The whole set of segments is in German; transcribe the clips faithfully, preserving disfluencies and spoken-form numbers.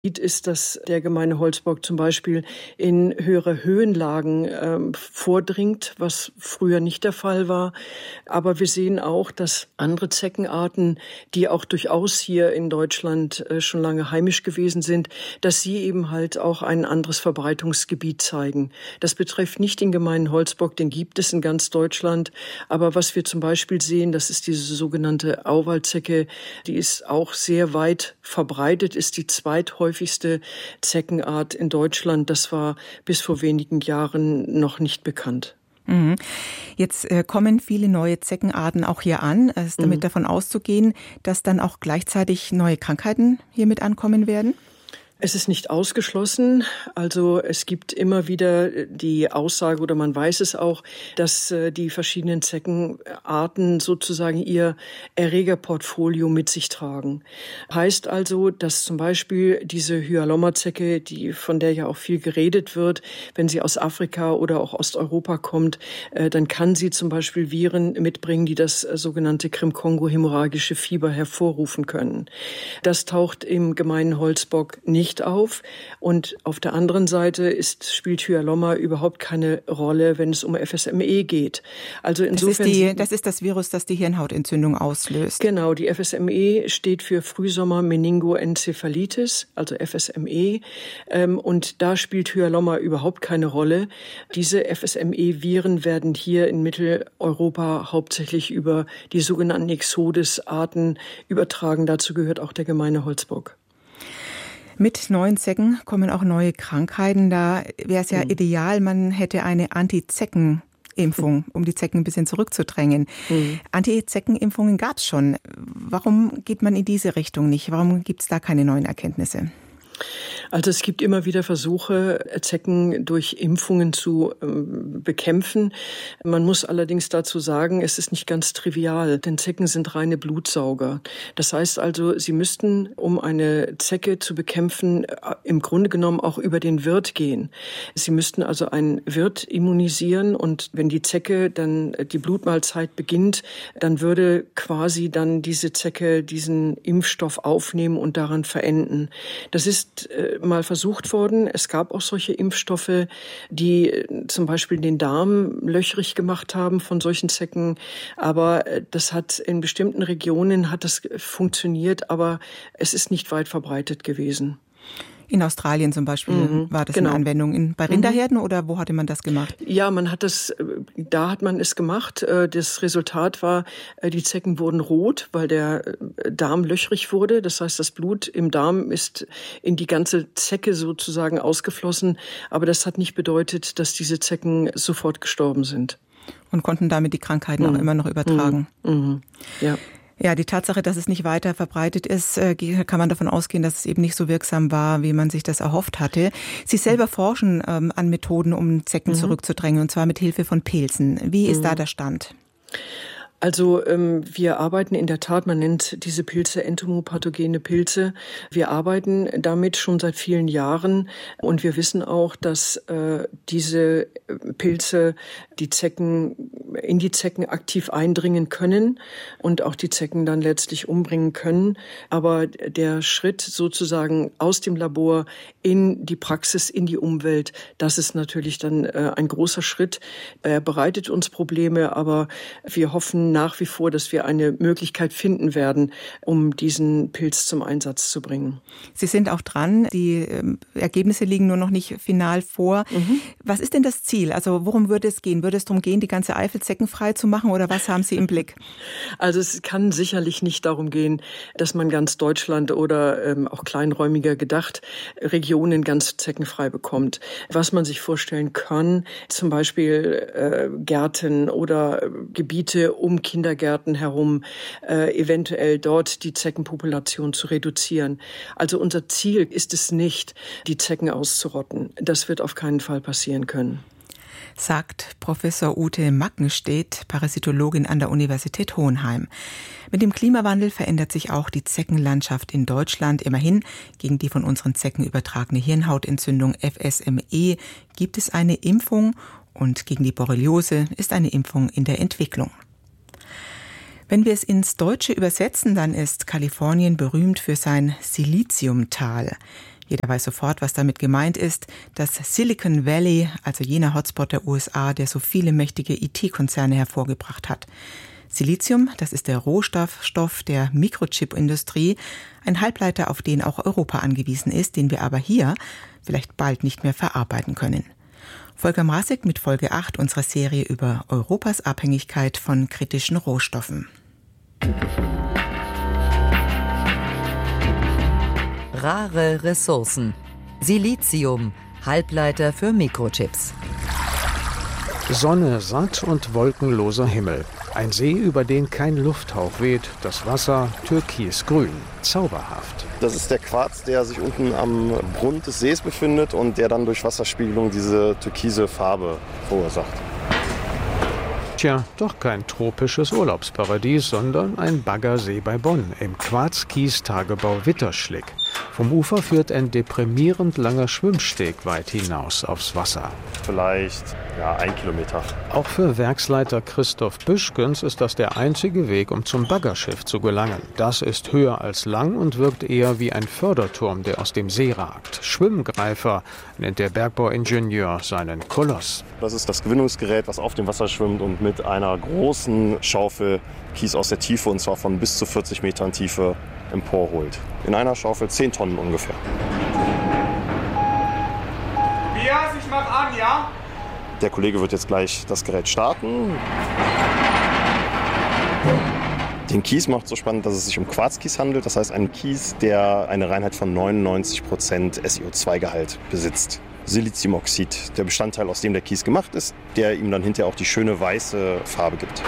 ist, dass der Gemeine Holzbock zum Beispiel in höhere Höhenlagen ähm, vordringt, was früher nicht der Fall war. Aber wir sehen auch, dass andere Zeckenarten, die auch durchaus hier in Deutschland äh, schon lange heimisch gewesen sind, dass sie eben halt auch ein anderes Verbreitungsgebiet zeigen. Das betrifft nicht den Gemeinen Holzbock, den gibt es in ganz Deutschland. Aber was wir zum Beispiel sehen, das ist diese sogenannte Auwaldzecke, die ist auch sehr weit verbreitet, ist die zweithäufigste häufigste Zeckenart in Deutschland. Das war bis vor wenigen Jahren noch nicht bekannt. Mhm. Jetzt äh, kommen viele neue Zeckenarten auch hier an. Es ist damit mhm. davon auszugehen, dass dann auch gleichzeitig neue Krankheiten hier mit ankommen werden? Es ist nicht ausgeschlossen. Also es gibt immer wieder die Aussage, oder man weiß es auch, dass die verschiedenen Zeckenarten sozusagen ihr Erregerportfolio mit sich tragen. Heißt also, dass zum Beispiel diese Hyalomma-Zecke, die, von der ja auch viel geredet wird, wenn sie aus Afrika oder auch Osteuropa kommt, dann kann sie zum Beispiel Viren mitbringen, die das sogenannte Krim-Kongo-hämorrhagische Fieber hervorrufen können. Das taucht im Gemeinen Holzbock nicht auf. Und auf der anderen Seite ist, spielt Hyalomma überhaupt keine Rolle, wenn es um F S M E geht. Also insofern. Das ist, die, das ist das Virus, das die Hirnhautentzündung auslöst. Genau, die F S M E steht für Frühsommer-Meningoenzephalitis, also F S M E. Und da spielt Hyalomma überhaupt keine Rolle. Diese F S M E-Viren werden hier in Mitteleuropa hauptsächlich über die sogenannten Exodus-Arten übertragen. Dazu gehört auch der Gemeine Holzbock. Mit neuen Zecken kommen auch neue Krankheiten. Da wäre es ja mhm. ideal, man hätte eine Anti-Zecken-Impfung, um die Zecken ein bisschen zurückzudrängen. Mhm. Anti-Zecken-Impfungen gab es schon. Warum geht man in diese Richtung nicht? Warum gibt es da keine neuen Erkenntnisse? Also es gibt immer wieder Versuche, Zecken durch Impfungen zu ähm, bekämpfen. Man muss allerdings dazu sagen, es ist nicht ganz trivial, denn Zecken sind reine Blutsauger. Das heißt also, sie müssten, um eine Zecke zu bekämpfen, im Grunde genommen auch über den Wirt gehen. Sie müssten also einen Wirt immunisieren und wenn die Zecke dann die Blutmahlzeit beginnt, dann würde quasi dann diese Zecke diesen Impfstoff aufnehmen und daran verenden. Das ist äh, mal versucht worden. Es gab auch solche Impfstoffe, die zum Beispiel den Darm löchrig gemacht haben von solchen Zecken. Aber das hat in bestimmten Regionen hat das funktioniert, aber es ist nicht weit verbreitet gewesen. In Australien zum Beispiel mhm, war das genau. eine Anwendung. In, bei Rinderherden mhm. oder wo hatte man das gemacht? Ja, man hat das, da hat man es gemacht. Das Resultat war, die Zecken wurden rot, weil der Darm löchrig wurde. Das heißt, das Blut im Darm ist in die ganze Zecke sozusagen ausgeflossen. Aber das hat nicht bedeutet, dass diese Zecken sofort gestorben sind. Und konnten damit die Krankheiten mhm. auch immer noch übertragen. Mhm. Ja. Ja, die Tatsache, dass es nicht weiter verbreitet ist, kann man davon ausgehen, dass es eben nicht so wirksam war, wie man sich das erhofft hatte. Sie selber forschen ähm, an Methoden, um Zecken mhm. zurückzudrängen, und zwar mit Hilfe von Pilzen. Wie ist mhm. da der Stand? Also ähm, wir arbeiten in der Tat, man nennt diese Pilze entomopathogene Pilze. Wir arbeiten damit schon seit vielen Jahren und wir wissen auch, dass äh, diese Pilze die Zecken in die Zecken aktiv eindringen können und auch die Zecken dann letztlich umbringen können. Aber der Schritt sozusagen aus dem Labor in die Praxis, in die Umwelt, das ist natürlich dann äh, ein großer Schritt. Er bereitet uns Probleme, aber wir hoffen nach wie vor, dass wir eine Möglichkeit finden werden, um diesen Pilz zum Einsatz zu bringen. Sie sind auch dran. Die äh, Ergebnisse liegen nur noch nicht final vor. Mhm. Was ist denn das Ziel? Also worum würde es gehen? Würde es darum gehen, die ganze Eifel zeckenfrei zu machen oder was haben Sie im Blick? Also es kann sicherlich nicht darum gehen, dass man ganz Deutschland oder ähm, auch kleinräumiger gedacht Regionen ganz zeckenfrei bekommt. Was man sich vorstellen kann, zum Beispiel äh, Gärten oder Gebiete um Kindergärten herum, äh, eventuell dort die Zeckenpopulation zu reduzieren. Also unser Ziel ist es nicht, die Zecken auszurotten. Das wird auf keinen Fall passieren können. Sagt Professor Ute Mackenstedt, Parasitologin an der Universität Hohenheim. Mit dem Klimawandel verändert sich auch die Zeckenlandschaft in Deutschland. Immerhin, gegen die von unseren Zecken übertragene Hirnhautentzündung F S M E gibt es eine Impfung und gegen die Borreliose ist eine Impfung in der Entwicklung. Wenn wir es ins Deutsche übersetzen, dann ist Kalifornien berühmt für sein Siliziumtal. Jeder weiß sofort, was damit gemeint ist. Das Silicon Valley, also jener Hotspot der U S A, der so viele mächtige I T-Konzerne hervorgebracht hat. Silizium, das ist der Rohstoff der Mikrochip-Industrie, ein Halbleiter, auf den auch Europa angewiesen ist, den wir aber hier vielleicht bald nicht mehr verarbeiten können. Volker Mrazek mit Folge acht unserer Serie über Europas Abhängigkeit von kritischen Rohstoffen. Rare Ressourcen. Silizium, Halbleiter für Mikrochips. Sonne satt und wolkenloser Himmel. Ein See, über den kein Lufthauch weht, das Wasser türkisgrün, zauberhaft. Das ist der Quarz, der sich unten am Grund des Sees befindet und der dann durch Wasserspiegelung diese türkise Farbe verursacht. Tja, doch kein tropisches Urlaubsparadies, sondern ein Baggersee bei Bonn im Quarz-Kies-Tagebau Witterschlick. Vom Ufer führt ein deprimierend langer Schwimmsteg weit hinaus aufs Wasser. Vielleicht ja, ein Kilometer. Auch für Werksleiter Christoph Büschgens ist das der einzige Weg, um zum Baggerschiff zu gelangen. Das ist höher als lang und wirkt eher wie ein Förderturm, der aus dem See ragt. Schwimmgreifer nennt der Bergbauingenieur seinen Koloss. Das ist das Gewinnungsgerät, was auf dem Wasser schwimmt und mit einer großen Schaufel Kies aus der Tiefe, und zwar von bis zu vierzig Metern Tiefe, emporholt. In einer Schaufel zehn Tonnen ungefähr. Bias, ich mach an, ja? Der Kollege wird jetzt gleich das Gerät starten. Den Kies macht so spannend, dass es sich um Quarzkies handelt. Das heißt, ein Kies, der eine Reinheit von neunundneunzig Prozent S i O zwei Gehalt besitzt. Siliziumoxid, der Bestandteil, aus dem der Kies gemacht ist, der ihm dann hinterher auch die schöne weiße Farbe gibt.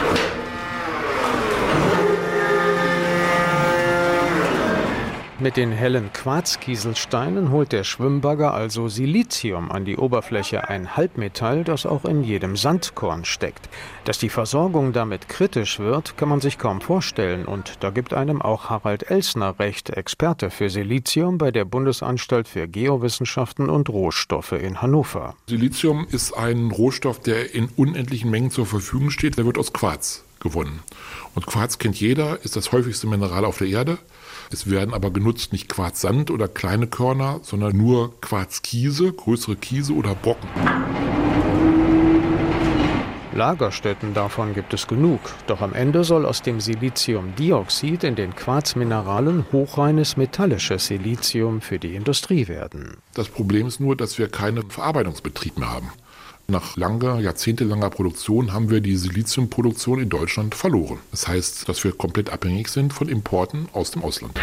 Mit den hellen Quarzkieselsteinen holt der Schwimmbagger also Silizium an die Oberfläche, ein Halbmetall, das auch in jedem Sandkorn steckt. Dass die Versorgung damit kritisch wird, kann man sich kaum vorstellen. Und da gibt einem auch Harald Elsner recht, Experte für Silizium bei der Bundesanstalt für Geowissenschaften und Rohstoffe in Hannover. Silizium ist ein Rohstoff, der in unendlichen Mengen zur Verfügung steht. Der wird aus Quarz gewonnen. Und Quarz kennt jeder, ist das häufigste Mineral auf der Erde. Es werden aber genutzt nicht Quarzsand oder kleine Körner, sondern nur Quarzkiese, größere Kiese oder Brocken. Lagerstätten davon gibt es genug. Doch am Ende soll aus dem Siliziumdioxid in den Quarzmineralen hochreines metallisches Silizium für die Industrie werden. Das Problem ist nur, dass wir keinen Verarbeitungsbetrieb mehr haben. Nach langer, jahrzehntelanger Produktion haben wir die Siliziumproduktion in Deutschland verloren. Das heißt, dass wir komplett abhängig sind von Importen aus dem Ausland.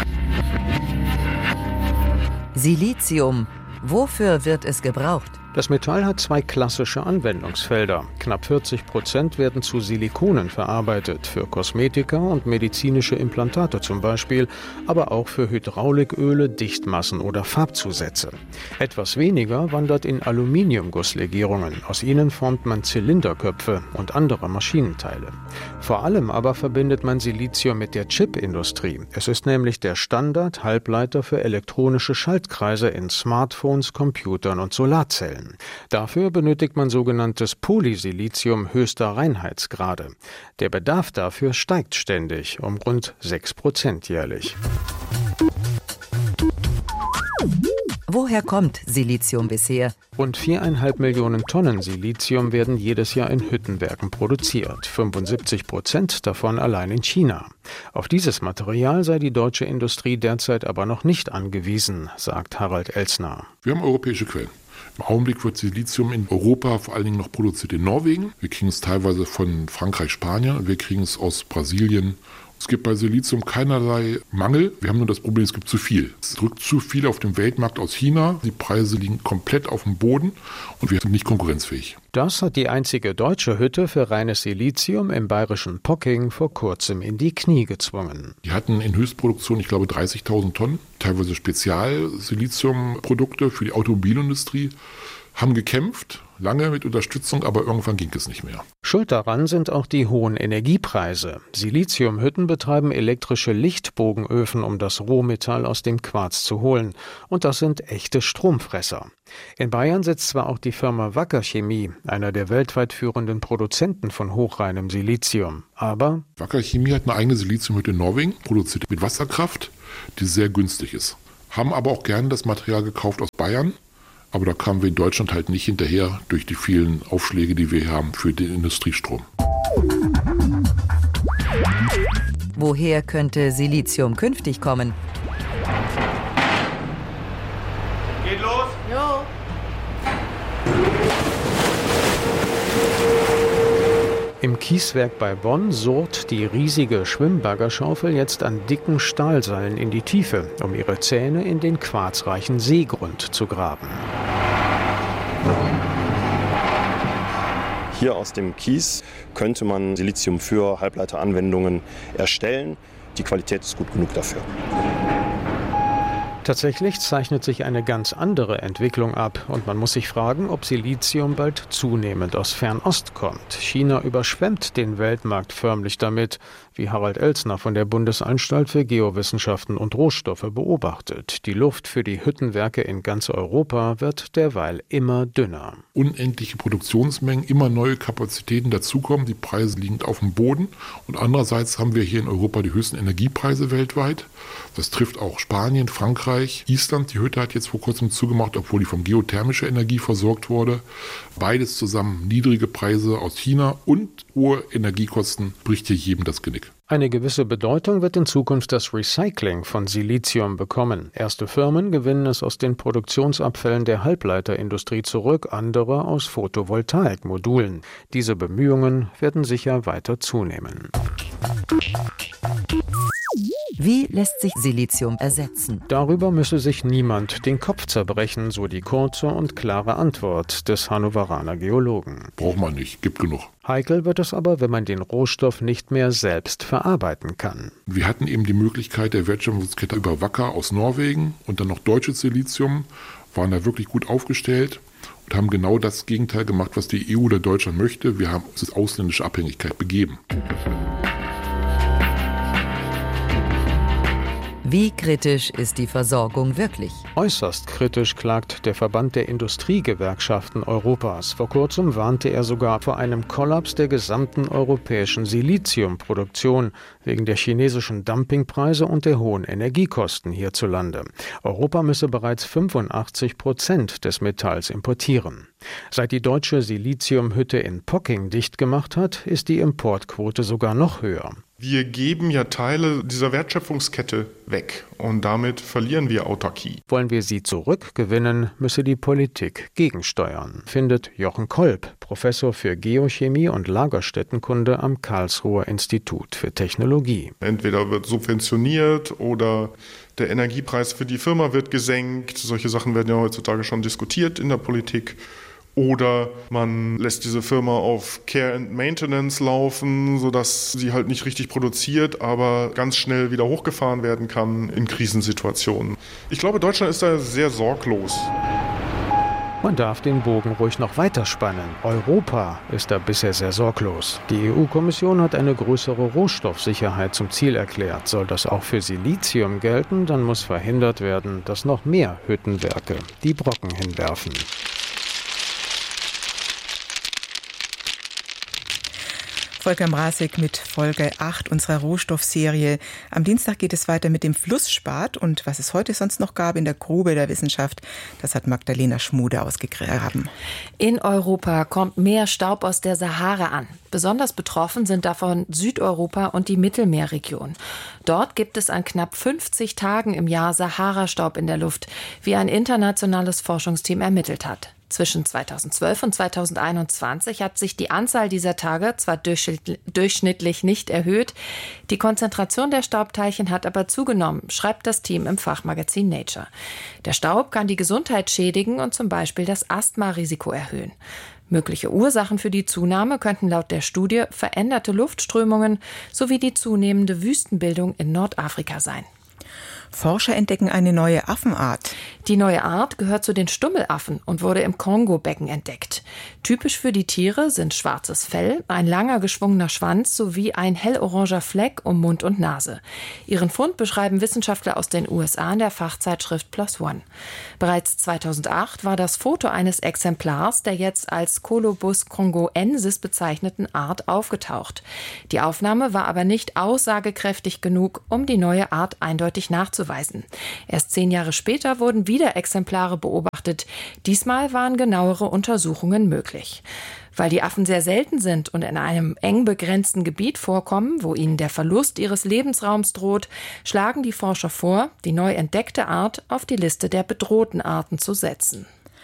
Silizium. Wofür wird es gebraucht? Das Metall hat zwei klassische Anwendungsfelder. Knapp vierzig Prozent werden zu Silikonen verarbeitet, für Kosmetika und medizinische Implantate zum Beispiel, aber auch für Hydrauliköle, Dichtmassen oder Farbzusätze. Etwas weniger wandert in Aluminiumgusslegierungen. Aus ihnen formt man Zylinderköpfe und andere Maschinenteile. Vor allem aber verbindet man Silizium mit der Chipindustrie. Es ist nämlich der Standard-Halbleiter für elektronische Schaltkreise in Smartphones, Computern und Solarzellen. Dafür benötigt man sogenanntes Polysilizium höchster Reinheitsgrade. Der Bedarf dafür steigt ständig, um rund sechs Prozent jährlich. Woher kommt Silizium bisher? Rund viereinhalb Millionen Tonnen Silizium werden jedes Jahr in Hüttenwerken produziert. fünfundsiebzig Prozent davon allein in China. Auf dieses Material sei die deutsche Industrie derzeit aber noch nicht angewiesen, sagt Harald Elsner. Wir haben europäische Quellen. Im Augenblick wird Silizium in Europa vor allen Dingen noch produziert in Norwegen. Wir kriegen es teilweise von Frankreich, Spanien und wir kriegen es aus Brasilien. Es gibt bei Silizium keinerlei Mangel. Wir haben nur das Problem, es gibt zu viel. Es drückt zu viel auf dem Weltmarkt aus China. Die Preise liegen komplett auf dem Boden und wir sind nicht konkurrenzfähig. Das hat die einzige deutsche Hütte für reines Silizium im bayerischen Pocking vor kurzem in die Knie gezwungen. Die hatten in Höchstproduktion, ich glaube, dreißigtausend Tonnen, teilweise Spezial-Siliziumprodukte für die Automobilindustrie. Haben gekämpft, lange mit Unterstützung, aber irgendwann ging es nicht mehr. Schuld daran sind auch die hohen Energiepreise. Siliziumhütten betreiben elektrische Lichtbogenöfen, um das Rohmetall aus dem Quarz zu holen. Und das sind echte Stromfresser. In Bayern sitzt zwar auch die Firma Wacker Chemie, einer der weltweit führenden Produzenten von hochreinem Silizium. Aber Wacker Chemie hat eine eigene Siliziumhütte in Norwegen, produziert mit Wasserkraft, die sehr günstig ist. haben aber auch gerne das Material gekauft aus Bayern. Aber da kamen wir in Deutschland halt nicht hinterher durch die vielen Aufschläge, die wir hier haben für den Industriestrom. Woher könnte Silizium künftig kommen? Geht los? Jo. Im Kieswerk bei Bonn surrt die riesige Schwimmbaggerschaufel jetzt an dicken Stahlseilen in die Tiefe, um ihre Zähne in den quarzreichen Seegrund zu graben. Hier aus dem Kies könnte man Silizium für Halbleiteranwendungen erstellen. Die Qualität ist gut genug dafür. Tatsächlich zeichnet sich eine ganz andere Entwicklung ab und man muss sich fragen, ob Silizium bald zunehmend aus Fernost kommt. China überschwemmt den Weltmarkt förmlich damit, wie Harald Elsner von der Bundesanstalt für Geowissenschaften und Rohstoffe beobachtet. Die Luft für die Hüttenwerke in ganz Europa wird derweil immer dünner. Unendliche Produktionsmengen, immer neue Kapazitäten dazukommen, die Preise liegen auf dem Boden. Und andererseits haben wir hier in Europa die höchsten Energiepreise weltweit. Das trifft auch Spanien, Frankreich, Island. Die Hütte hat jetzt vor kurzem zugemacht, obwohl die von geothermischer Energie versorgt wurde. Beides zusammen, niedrige Preise aus China und hohe Energiekosten, bricht hier jedem das Genick. Eine gewisse Bedeutung wird in Zukunft das Recycling von Silizium bekommen. Erste Firmen gewinnen es aus den Produktionsabfällen der Halbleiterindustrie zurück, andere aus Photovoltaikmodulen. Diese Bemühungen werden sicher weiter zunehmen. Wie lässt sich Silizium ersetzen? Darüber müsse sich niemand den Kopf zerbrechen, so die kurze und klare Antwort des Hannoveraner Geologen. Braucht man nicht, gibt genug. Heikel wird es aber, wenn man den Rohstoff nicht mehr selbst verarbeiten kann. Wir hatten eben die Möglichkeit der Wertschöpfungskette über Wacker aus Norwegen und dann noch deutsches Silizium, waren da wirklich gut aufgestellt und haben genau das Gegenteil gemacht, was die E U oder Deutschland möchte. Wir haben uns in ausländische Abhängigkeit begeben. Wie kritisch ist die Versorgung wirklich? Äußerst kritisch klagt der Verband der Industriegewerkschaften Europas. Vor kurzem warnte er sogar vor einem Kollaps der gesamten europäischen Siliziumproduktion wegen der chinesischen Dumpingpreise und der hohen Energiekosten hierzulande. Europa müsse bereits fünfundachtzig Prozent des Metalls importieren. Seit die deutsche Siliziumhütte in Pocking dicht gemacht hat, ist die Importquote sogar noch höher. Wir geben ja Teile dieser Wertschöpfungskette weg und damit verlieren wir Autarkie. Wollen wir sie zurückgewinnen, müsse die Politik gegensteuern, findet Jochen Kolb, Professor für Geochemie und Lagerstättenkunde am Karlsruher Institut für Technologie. Entweder wird subventioniert oder der Energiepreis für die Firma wird gesenkt. Solche Sachen werden ja heutzutage schon diskutiert in der Politik. Oder man lässt diese Firma auf Care and Maintenance laufen, sodass sie halt nicht richtig produziert, aber ganz schnell wieder hochgefahren werden kann in Krisensituationen. Ich glaube, Deutschland ist da sehr sorglos. Man darf den Bogen ruhig noch weiter spannen. Europa ist da bisher sehr sorglos. Die E U-Kommission hat eine größere Rohstoffsicherheit zum Ziel erklärt. Soll das auch für Silizium gelten, dann muss verhindert werden, dass noch mehr Hüttenwerke die Brocken hinwerfen. Volker Mrazek mit Folge acht unserer Rohstoffserie. Am Dienstag geht es weiter mit dem Flussspat und was es heute sonst noch gab in der Grube der Wissenschaft, das hat Magdalena Schmude ausgegraben. In Europa kommt mehr Staub aus der Sahara an. Besonders betroffen sind davon Südeuropa und die Mittelmeerregion. Dort gibt es an knapp fünfzig Tagen im Jahr Sahara-Staub in der Luft, wie ein internationales Forschungsteam ermittelt hat. Zwischen zweitausendzwölf und zweitausendeinundzwanzig hat sich die Anzahl dieser Tage zwar durchschnittlich nicht erhöht, die Konzentration der Staubteilchen hat aber zugenommen, schreibt das Team im Fachmagazin Nature. Der Staub kann die Gesundheit schädigen und zum Beispiel das Asthmarisiko erhöhen. Mögliche Ursachen für die Zunahme könnten laut der Studie veränderte Luftströmungen sowie die zunehmende Wüstenbildung in Nordafrika sein. Forscher entdecken eine neue Affenart. Die neue Art gehört zu den Stummelaffen und wurde im Kongo-Becken entdeckt. Typisch für die Tiere sind schwarzes Fell, ein langer geschwungener Schwanz sowie ein helloranger Fleck um Mund und Nase. Ihren Fund beschreiben Wissenschaftler aus den U S A in der Fachzeitschrift PLOS ONE. Bereits zweitausendacht war das Foto eines Exemplars der jetzt als Colobus congoensis bezeichneten Art aufgetaucht. Die Aufnahme war aber nicht aussagekräftig genug, um die neue Art eindeutig nachzuweisen. nachzuweisen. Erst zehn Jahre später wurden wieder Exemplare beobachtet. Diesmal waren genauere Untersuchungen möglich. Weil die Affen sehr selten sind und in einem eng begrenzten Gebiet vorkommen, wo ihnen der Verlust ihres Lebensraums droht, schlagen die Forscher vor, die neu entdeckte Art auf die Liste der bedrohten Arten zu setzen.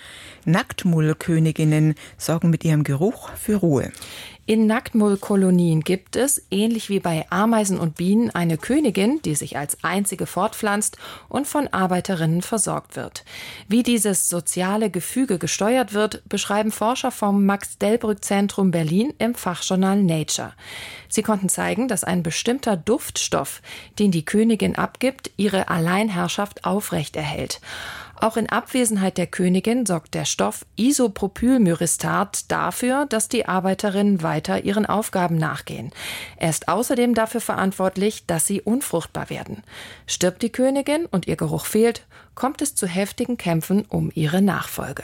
Nacktmullköniginnen sorgen mit ihrem Geruch für Ruhe. In Nacktmullkolonien gibt es, ähnlich wie bei Ameisen und Bienen, eine Königin, die sich als einzige fortpflanzt und von Arbeiterinnen versorgt wird. Wie dieses soziale Gefüge gesteuert wird, beschreiben Forscher vom Max-Delbrück-Zentrum Berlin im Fachjournal Nature. Sie konnten zeigen, dass ein bestimmter Duftstoff, den die Königin abgibt, ihre Alleinherrschaft aufrechterhält. Auch in Abwesenheit der Königin sorgt der Stoff Isopropylmyristat dafür, dass die Arbeiterinnen weiter ihren Aufgaben nachgehen. Er ist außerdem dafür verantwortlich, dass sie unfruchtbar werden. Stirbt die Königin und ihr Geruch fehlt, kommt es zu heftigen Kämpfen um ihre Nachfolge.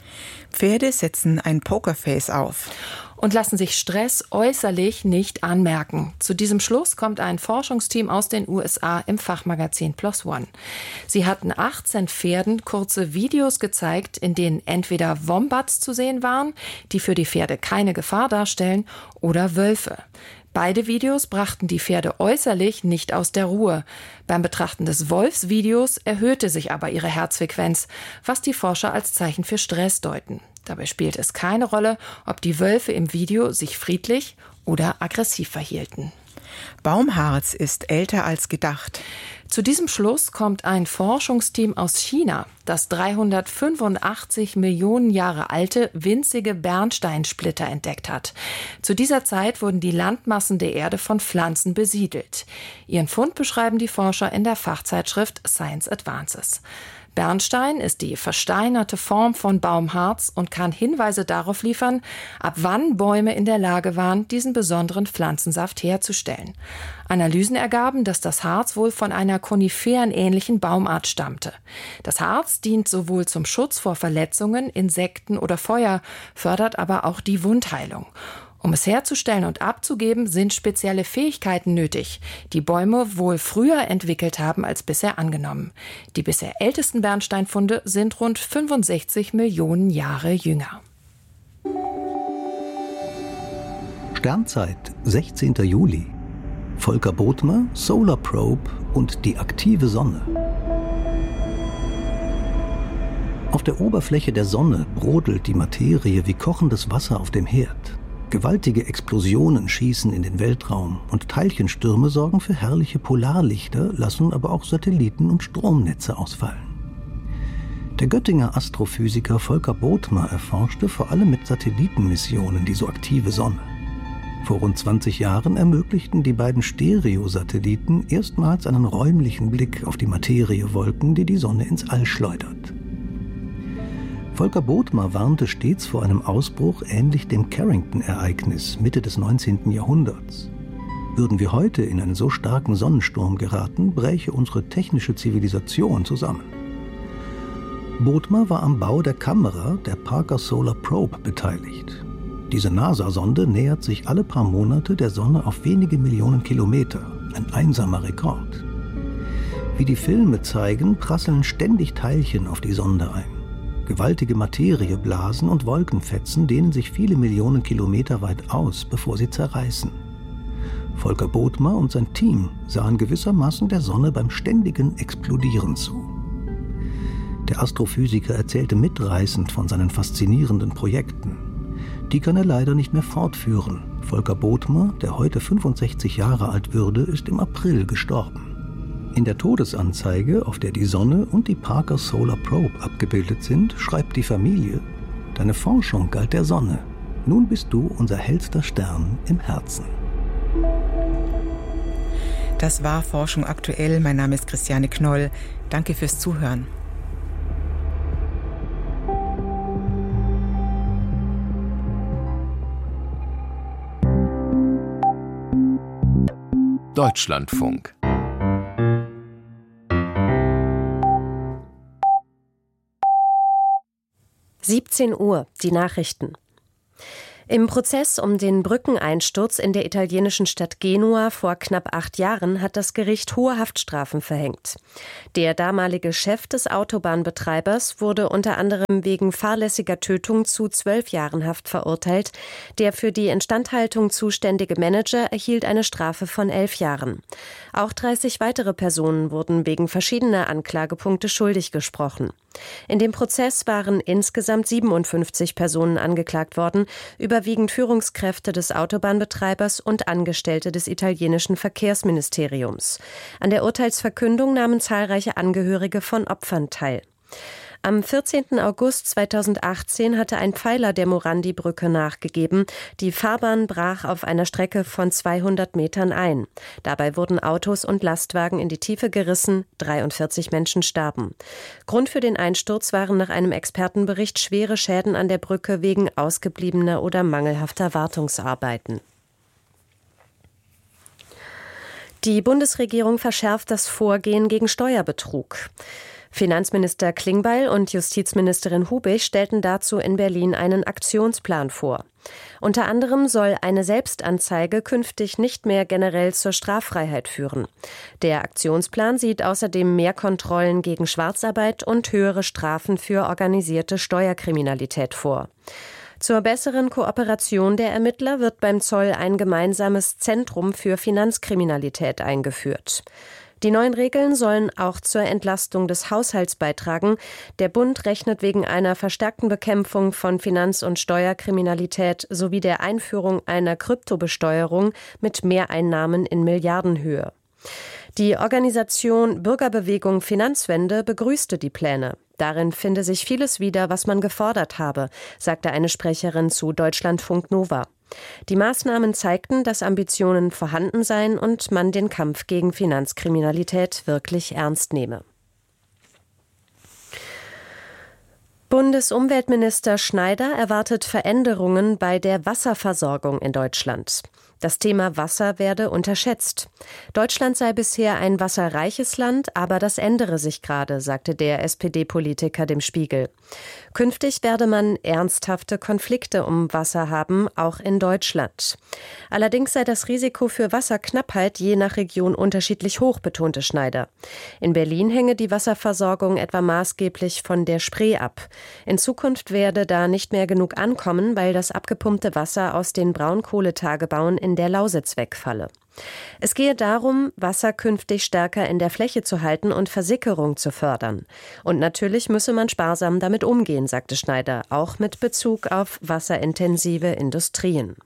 Pferde setzen ein Pokerface auf und lassen sich Stress äußerlich nicht anmerken. Zu diesem Schluss kommt ein Forschungsteam aus den U S A im Fachmagazin PLOS ONE. Sie hatten achtzehn Pferden kurze Videos gezeigt, in denen entweder Wombats zu sehen waren, die für die Pferde keine Gefahr darstellen, oder Wölfe. Beide Videos brachten die Pferde äußerlich nicht aus der Ruhe. Beim Betrachten des Wolfsvideos erhöhte sich aber ihre Herzfrequenz, was die Forscher als Zeichen für Stress deuten. Dabei spielt es keine Rolle, ob die Wölfe im Video sich friedlich oder aggressiv verhielten. Baumharz ist älter als gedacht. Zu diesem Schluss kommt ein Forschungsteam aus China, das dreihundertfünfundachtzig Millionen Jahre alte, winzige Bernsteinsplitter entdeckt hat. Zu dieser Zeit wurden die Landmassen der Erde von Pflanzen besiedelt. Ihren Fund beschreiben die Forscher in der Fachzeitschrift Science Advances. Bernstein ist die versteinerte Form von Baumharz und kann Hinweise darauf liefern, ab wann Bäume in der Lage waren, diesen besonderen Pflanzensaft herzustellen. Analysen ergaben, dass das Harz wohl von einer koniferenähnlichen Baumart stammte. Das Harz dient sowohl zum Schutz vor Verletzungen, Insekten oder Feuer, fördert aber auch die Wundheilung. Um es herzustellen und abzugeben, sind spezielle Fähigkeiten nötig, die Bäume wohl früher entwickelt haben als bisher angenommen. Die bisher ältesten Bernsteinfunde sind rund fünfundsechzig Millionen Jahre jünger. Sternzeit, sechzehnter Juli. Volker Bothmer, Solar Probe und die aktive Sonne. Auf der Oberfläche der Sonne brodelt die Materie wie kochendes Wasser auf dem Herd. Gewaltige Explosionen schießen in den Weltraum und Teilchenstürme sorgen für herrliche Polarlichter, lassen aber auch Satelliten und Stromnetze ausfallen. Der Göttinger Astrophysiker Volker Bothmer erforschte vor allem mit Satellitenmissionen die so aktive Sonne. Vor rund zwanzig Jahren ermöglichten die beiden Stereosatelliten erstmals einen räumlichen Blick auf die Materiewolken, die die Sonne ins All schleudert. Volker Bothmer warnte stets vor einem Ausbruch ähnlich dem Carrington-Ereignis Mitte des neunzehnten Jahrhunderts. Würden wir heute in einen so starken Sonnensturm geraten, bräche unsere technische Zivilisation zusammen. Bothmer war am Bau der Kamera der Parker Solar Probe beteiligt. Diese NASA-Sonde nähert sich alle paar Monate der Sonne auf wenige Millionen Kilometer, ein einsamer Rekord. Wie die Filme zeigen, prasseln ständig Teilchen auf die Sonde ein. Gewaltige Materieblasen und Wolkenfetzen dehnen sich viele Millionen Kilometer weit aus, bevor sie zerreißen. Volker Bothmer und sein Team sahen gewissermaßen der Sonne beim ständigen Explodieren zu. Der Astrophysiker erzählte mitreißend von seinen faszinierenden Projekten. Die kann er leider nicht mehr fortführen. Volker Bothmer, der heute fünfundsechzig Jahre alt würde, ist im April gestorben. In der Todesanzeige, auf der die Sonne und die Parker Solar Probe abgebildet sind, schreibt die Familie: Deine Forschung galt der Sonne. Nun bist du unser hellster Stern im Herzen. Das war Forschung aktuell. Mein Name ist Christiane Knoll. Danke fürs Zuhören. Deutschlandfunk. siebzehn Uhr, die Nachrichten. Im Prozess um den Brückeneinsturz in der italienischen Stadt Genua vor knapp acht Jahren hat das Gericht hohe Haftstrafen verhängt. Der damalige Chef des Autobahnbetreibers wurde unter anderem wegen fahrlässiger Tötung zu zwölf Jahren Haft verurteilt. Der für die Instandhaltung zuständige Manager erhielt eine Strafe von elf Jahren. Auch dreißig weitere Personen wurden wegen verschiedener Anklagepunkte schuldig gesprochen. In dem Prozess waren insgesamt siebenundfünfzig Personen angeklagt worden, überwiegend Führungskräfte des Autobahnbetreibers und Angestellte des italienischen Verkehrsministeriums. An der Urteilsverkündung nahmen zahlreiche Angehörige von Opfern teil. Am vierzehnten August zweitausendachtzehn hatte ein Pfeiler der Morandi-Brücke nachgegeben. Die Fahrbahn brach auf einer Strecke von zweihundert Metern ein. Dabei wurden Autos und Lastwagen in die Tiefe gerissen, dreiundvierzig Menschen starben. Grund für den Einsturz waren nach einem Expertenbericht schwere Schäden an der Brücke wegen ausgebliebener oder mangelhafter Wartungsarbeiten. Die Bundesregierung verschärft das Vorgehen gegen Steuerbetrug. Finanzminister Klingbeil und Justizministerin Hubig stellten dazu in Berlin einen Aktionsplan vor. Unter anderem soll eine Selbstanzeige künftig nicht mehr generell zur Straffreiheit führen. Der Aktionsplan sieht außerdem mehr Kontrollen gegen Schwarzarbeit und höhere Strafen für organisierte Steuerkriminalität vor. Zur besseren Kooperation der Ermittler wird beim Zoll ein gemeinsames Zentrum für Finanzkriminalität eingeführt. Die neuen Regeln sollen auch zur Entlastung des Haushalts beitragen. Der Bund rechnet wegen einer verstärkten Bekämpfung von Finanz- und Steuerkriminalität sowie der Einführung einer Kryptobesteuerung mit Mehreinnahmen in Milliardenhöhe. Die Organisation Bürgerbewegung Finanzwende begrüßte die Pläne. Darin finde sich vieles wieder, was man gefordert habe, sagte eine Sprecherin zu Deutschlandfunk Nova. Die Maßnahmen zeigten, dass Ambitionen vorhanden seien und man den Kampf gegen Finanzkriminalität wirklich ernst nehme. Bundesumweltminister Schneider erwartet Veränderungen bei der Wasserversorgung in Deutschland. Das Thema Wasser werde unterschätzt. Deutschland sei bisher ein wasserreiches Land, aber das ändere sich gerade, sagte der S P D-Politiker dem Spiegel. Künftig werde man ernsthafte Konflikte um Wasser haben, auch in Deutschland. Allerdings sei das Risiko für Wasserknappheit je nach Region unterschiedlich hoch, betonte Schneider. In Berlin hänge die Wasserversorgung etwa maßgeblich von der Spree ab. In Zukunft werde da nicht mehr genug ankommen, weil das abgepumpte Wasser aus den Braunkohletagebauen in der Lausitz wegfalle. Es gehe darum, Wasser künftig stärker in der Fläche zu halten und Versickerung zu fördern. Und natürlich müsse man sparsam damit umgehen, sagte Schneider, auch mit Bezug auf wasserintensive Industrien.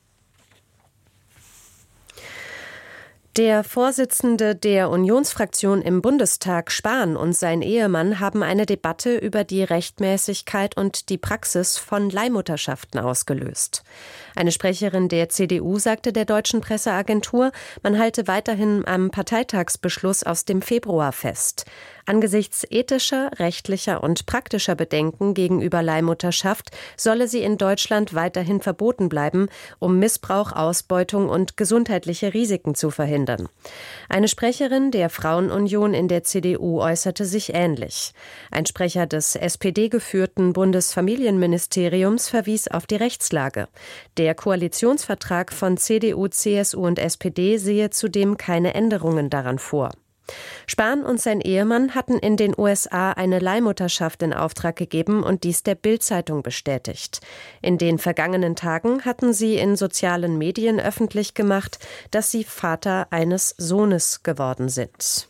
Der Vorsitzende der Unionsfraktion im Bundestag, Spahn, und sein Ehemann haben eine Debatte über die Rechtmäßigkeit und die Praxis von Leihmutterschaften ausgelöst. Eine Sprecherin der C D U sagte der deutschen Presseagentur, man halte weiterhin am Parteitagsbeschluss aus dem Februar fest. Angesichts ethischer, rechtlicher und praktischer Bedenken gegenüber Leihmutterschaft solle sie in Deutschland weiterhin verboten bleiben, um Missbrauch, Ausbeutung und gesundheitliche Risiken zu verhindern. Eine Sprecherin der Frauenunion in der C D U äußerte sich ähnlich. Ein Sprecher des S P D-geführten Bundesfamilienministeriums verwies auf die Rechtslage. Der Koalitionsvertrag von C D U, C S U und S P D sehe zudem keine Änderungen daran vor. Spahn und sein Ehemann hatten in den U S A eine Leihmutterschaft in Auftrag gegeben und dies der Bild-Zeitung bestätigt. In den vergangenen Tagen hatten sie in sozialen Medien öffentlich gemacht, dass sie Vater eines Sohnes geworden sind.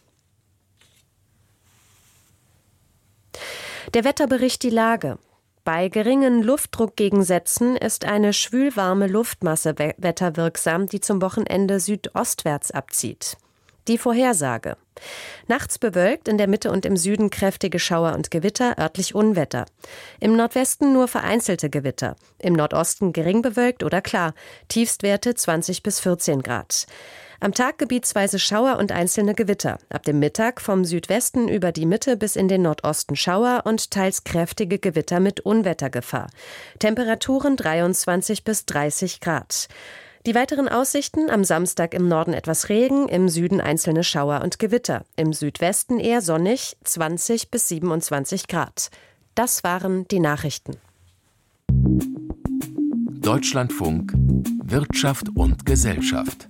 Der Wetterbericht die Lage. Bei geringen Luftdruckgegensätzen ist eine schwülwarme Luftmasse wetterwirksam, die zum Wochenende südostwärts abzieht. Die Vorhersage. Nachts bewölkt, in der Mitte und im Süden kräftige Schauer und Gewitter, örtlich Unwetter. Im Nordwesten nur vereinzelte Gewitter. Im Nordosten gering bewölkt oder klar. Tiefstwerte zwanzig bis vierzehn Grad. Am Tag gebietsweise Schauer und einzelne Gewitter. Ab dem Mittag vom Südwesten über die Mitte bis in den Nordosten Schauer und teils kräftige Gewitter mit Unwettergefahr. Temperaturen dreiundzwanzig bis dreißig Grad. Die weiteren Aussichten: am Samstag im Norden etwas Regen, im Süden einzelne Schauer und Gewitter. Im Südwesten eher sonnig, zwanzig bis siebenundzwanzig Grad. Das waren die Nachrichten. Deutschlandfunk Wirtschaft und Gesellschaft.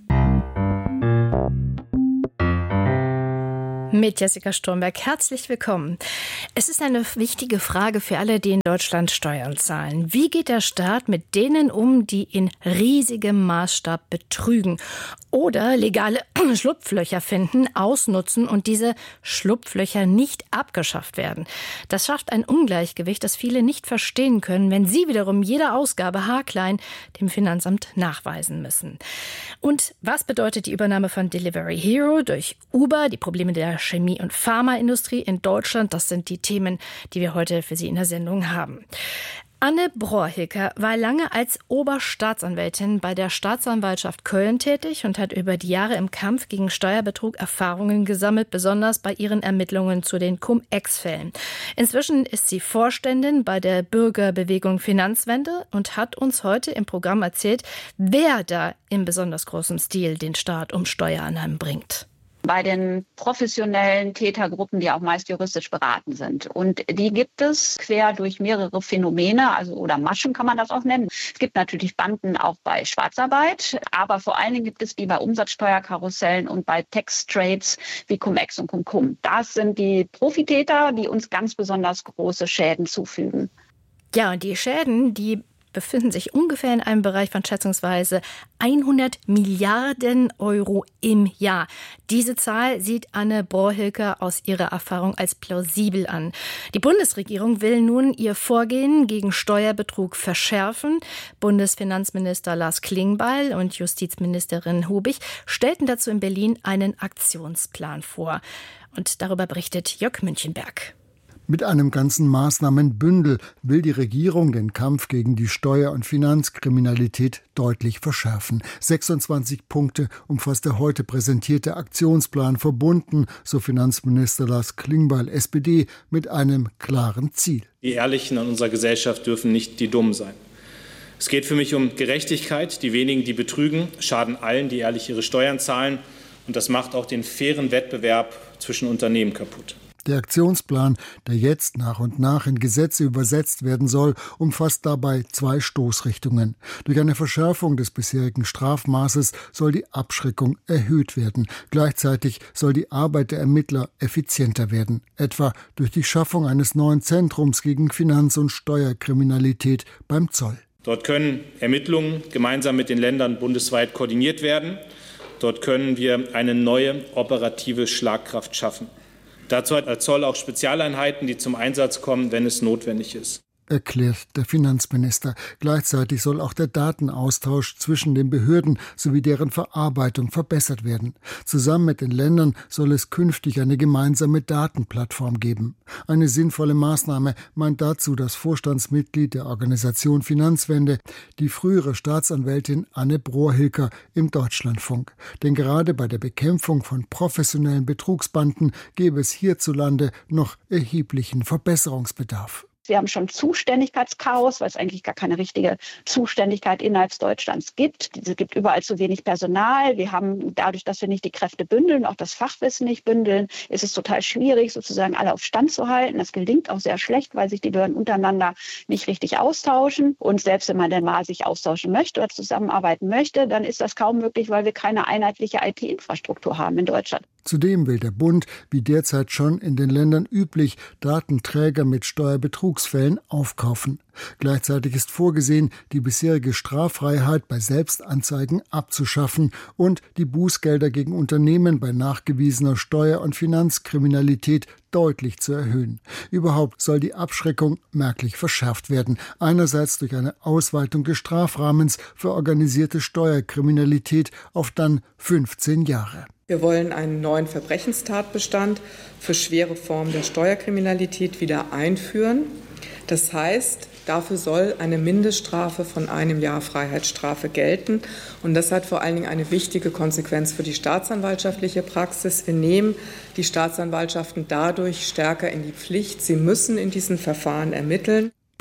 Mit Jessica Sturmberg. Herzlich willkommen. Es ist eine wichtige Frage für alle, die in Deutschland Steuern zahlen. Wie geht der Staat mit denen um, die in riesigem Maßstab betrügen oder legale Schlupflöcher finden, ausnutzen und diese Schlupflöcher nicht abgeschafft werden? Das schafft ein Ungleichgewicht, das viele nicht verstehen können, wenn sie wiederum jede Ausgabe haarklein dem Finanzamt nachweisen müssen. Und was bedeutet die Übernahme von Delivery Hero durch Uber, die Probleme der Chemie- und Pharmaindustrie in Deutschland? Das sind die Themen, die wir heute für Sie in der Sendung haben. Anne Brohr-Hilker war lange als Oberstaatsanwältin bei der Staatsanwaltschaft Köln tätig und hat über die Jahre im Kampf gegen Steuerbetrug Erfahrungen gesammelt, besonders bei ihren Ermittlungen zu den Cum-Ex-Fällen. Inzwischen ist sie Vorständin bei der Bürgerbewegung Finanzwende und hat uns heute im Programm erzählt, wer da in besonders großem Stil den Staat um Steuereinnahmen bringt. Bei den professionellen Tätergruppen, die auch meist juristisch beraten sind. Und die gibt es quer durch mehrere Phänomene, also oder Maschen kann man das auch nennen. Es gibt natürlich Banden auch bei Schwarzarbeit, aber vor allen Dingen gibt es die bei Umsatzsteuerkarussellen und bei Tax-Trades wie Cum-Ex und Cum-Cum. Das sind die Profitäter, die uns ganz besonders große Schäden zufügen. Ja, und die Schäden, die befinden sich ungefähr in einem Bereich von schätzungsweise hundert Milliarden Euro im Jahr. Diese Zahl sieht Anne Brohr-Hilker aus ihrer Erfahrung als plausibel an. Die Bundesregierung will nun ihr Vorgehen gegen Steuerbetrug verschärfen. Bundesfinanzminister Lars Klingbeil und Justizministerin Hubig stellten dazu in Berlin einen Aktionsplan vor. Und darüber berichtet Jörg Münchenberg. Mit einem ganzen Maßnahmenbündel will die Regierung den Kampf gegen die Steuer- und Finanzkriminalität deutlich verschärfen. sechsundzwanzig Punkte umfasst der heute präsentierte Aktionsplan, verbunden, so Finanzminister Lars Klingbeil, S P D, mit einem klaren Ziel. Die Ehrlichen in unserer Gesellschaft dürfen nicht die Dummen sein. Es geht für mich um Gerechtigkeit. Die wenigen, die betrügen, schaden allen, die ehrlich ihre Steuern zahlen. Und das macht auch den fairen Wettbewerb zwischen Unternehmen kaputt. Der Aktionsplan, der jetzt nach und nach in Gesetze übersetzt werden soll, umfasst dabei zwei Stoßrichtungen. Durch eine Verschärfung des bisherigen Strafmaßes soll die Abschreckung erhöht werden. Gleichzeitig soll die Arbeit der Ermittler effizienter werden, etwa durch die Schaffung eines neuen Zentrums gegen Finanz- und Steuerkriminalität beim Zoll. Dort können Ermittlungen gemeinsam mit den Ländern bundesweit koordiniert werden. Dort können wir eine neue operative Schlagkraft schaffen. Dazu hat der Zoll auch Spezialeinheiten, die zum Einsatz kommen, wenn es notwendig ist, erklärt der Finanzminister. Gleichzeitig soll auch der Datenaustausch zwischen den Behörden sowie deren Verarbeitung verbessert werden. Zusammen mit den Ländern soll es künftig eine gemeinsame Datenplattform geben. Eine sinnvolle Maßnahme meint dazu das Vorstandsmitglied der Organisation Finanzwende, die frühere Staatsanwältin Anne Brohr-Hilker im Deutschlandfunk. Denn gerade bei der Bekämpfung von professionellen Betrugsbanden gäbe es hierzulande noch erheblichen Verbesserungsbedarf. Wir haben schon Zuständigkeitschaos, weil es eigentlich gar keine richtige Zuständigkeit innerhalb Deutschlands gibt. Es gibt überall zu wenig Personal. Wir haben dadurch, dass wir nicht die Kräfte bündeln, auch das Fachwissen nicht bündeln, ist es total schwierig, sozusagen alle auf Stand zu halten. Das gelingt auch sehr schlecht, weil sich die Behörden untereinander nicht richtig austauschen. Und selbst wenn man denn mal sich austauschen möchte oder zusammenarbeiten möchte, dann ist das kaum möglich, weil wir keine einheitliche I T-Infrastruktur haben in Deutschland. Zudem will der Bund, wie derzeit schon in den Ländern üblich, Datenträger mit Steuerbetrugsfällen aufkaufen. Gleichzeitig ist vorgesehen, die bisherige Straffreiheit bei Selbstanzeigen abzuschaffen und die Bußgelder gegen Unternehmen bei nachgewiesener Steuer- und Finanzkriminalität deutlich zu erhöhen. Überhaupt soll die Abschreckung merklich verschärft werden. Einerseits durch eine Ausweitung des Strafrahmens für organisierte Steuerkriminalität auf dann fünfzehn Jahre. Wir wollen einen neuen Verbrechenstatbestand für schwere Formen der Steuerkriminalität wieder einführen. Das heißt, dafür soll eine Mindeststrafe von einem Jahr Freiheitsstrafe gelten. Und das hat vor allen Dingen eine wichtige Konsequenz für die staatsanwaltschaftliche Praxis. Wir nehmen die Staatsanwaltschaften dadurch stärker in die Pflicht. Sie müssen in diesen Verfahren ermitteln.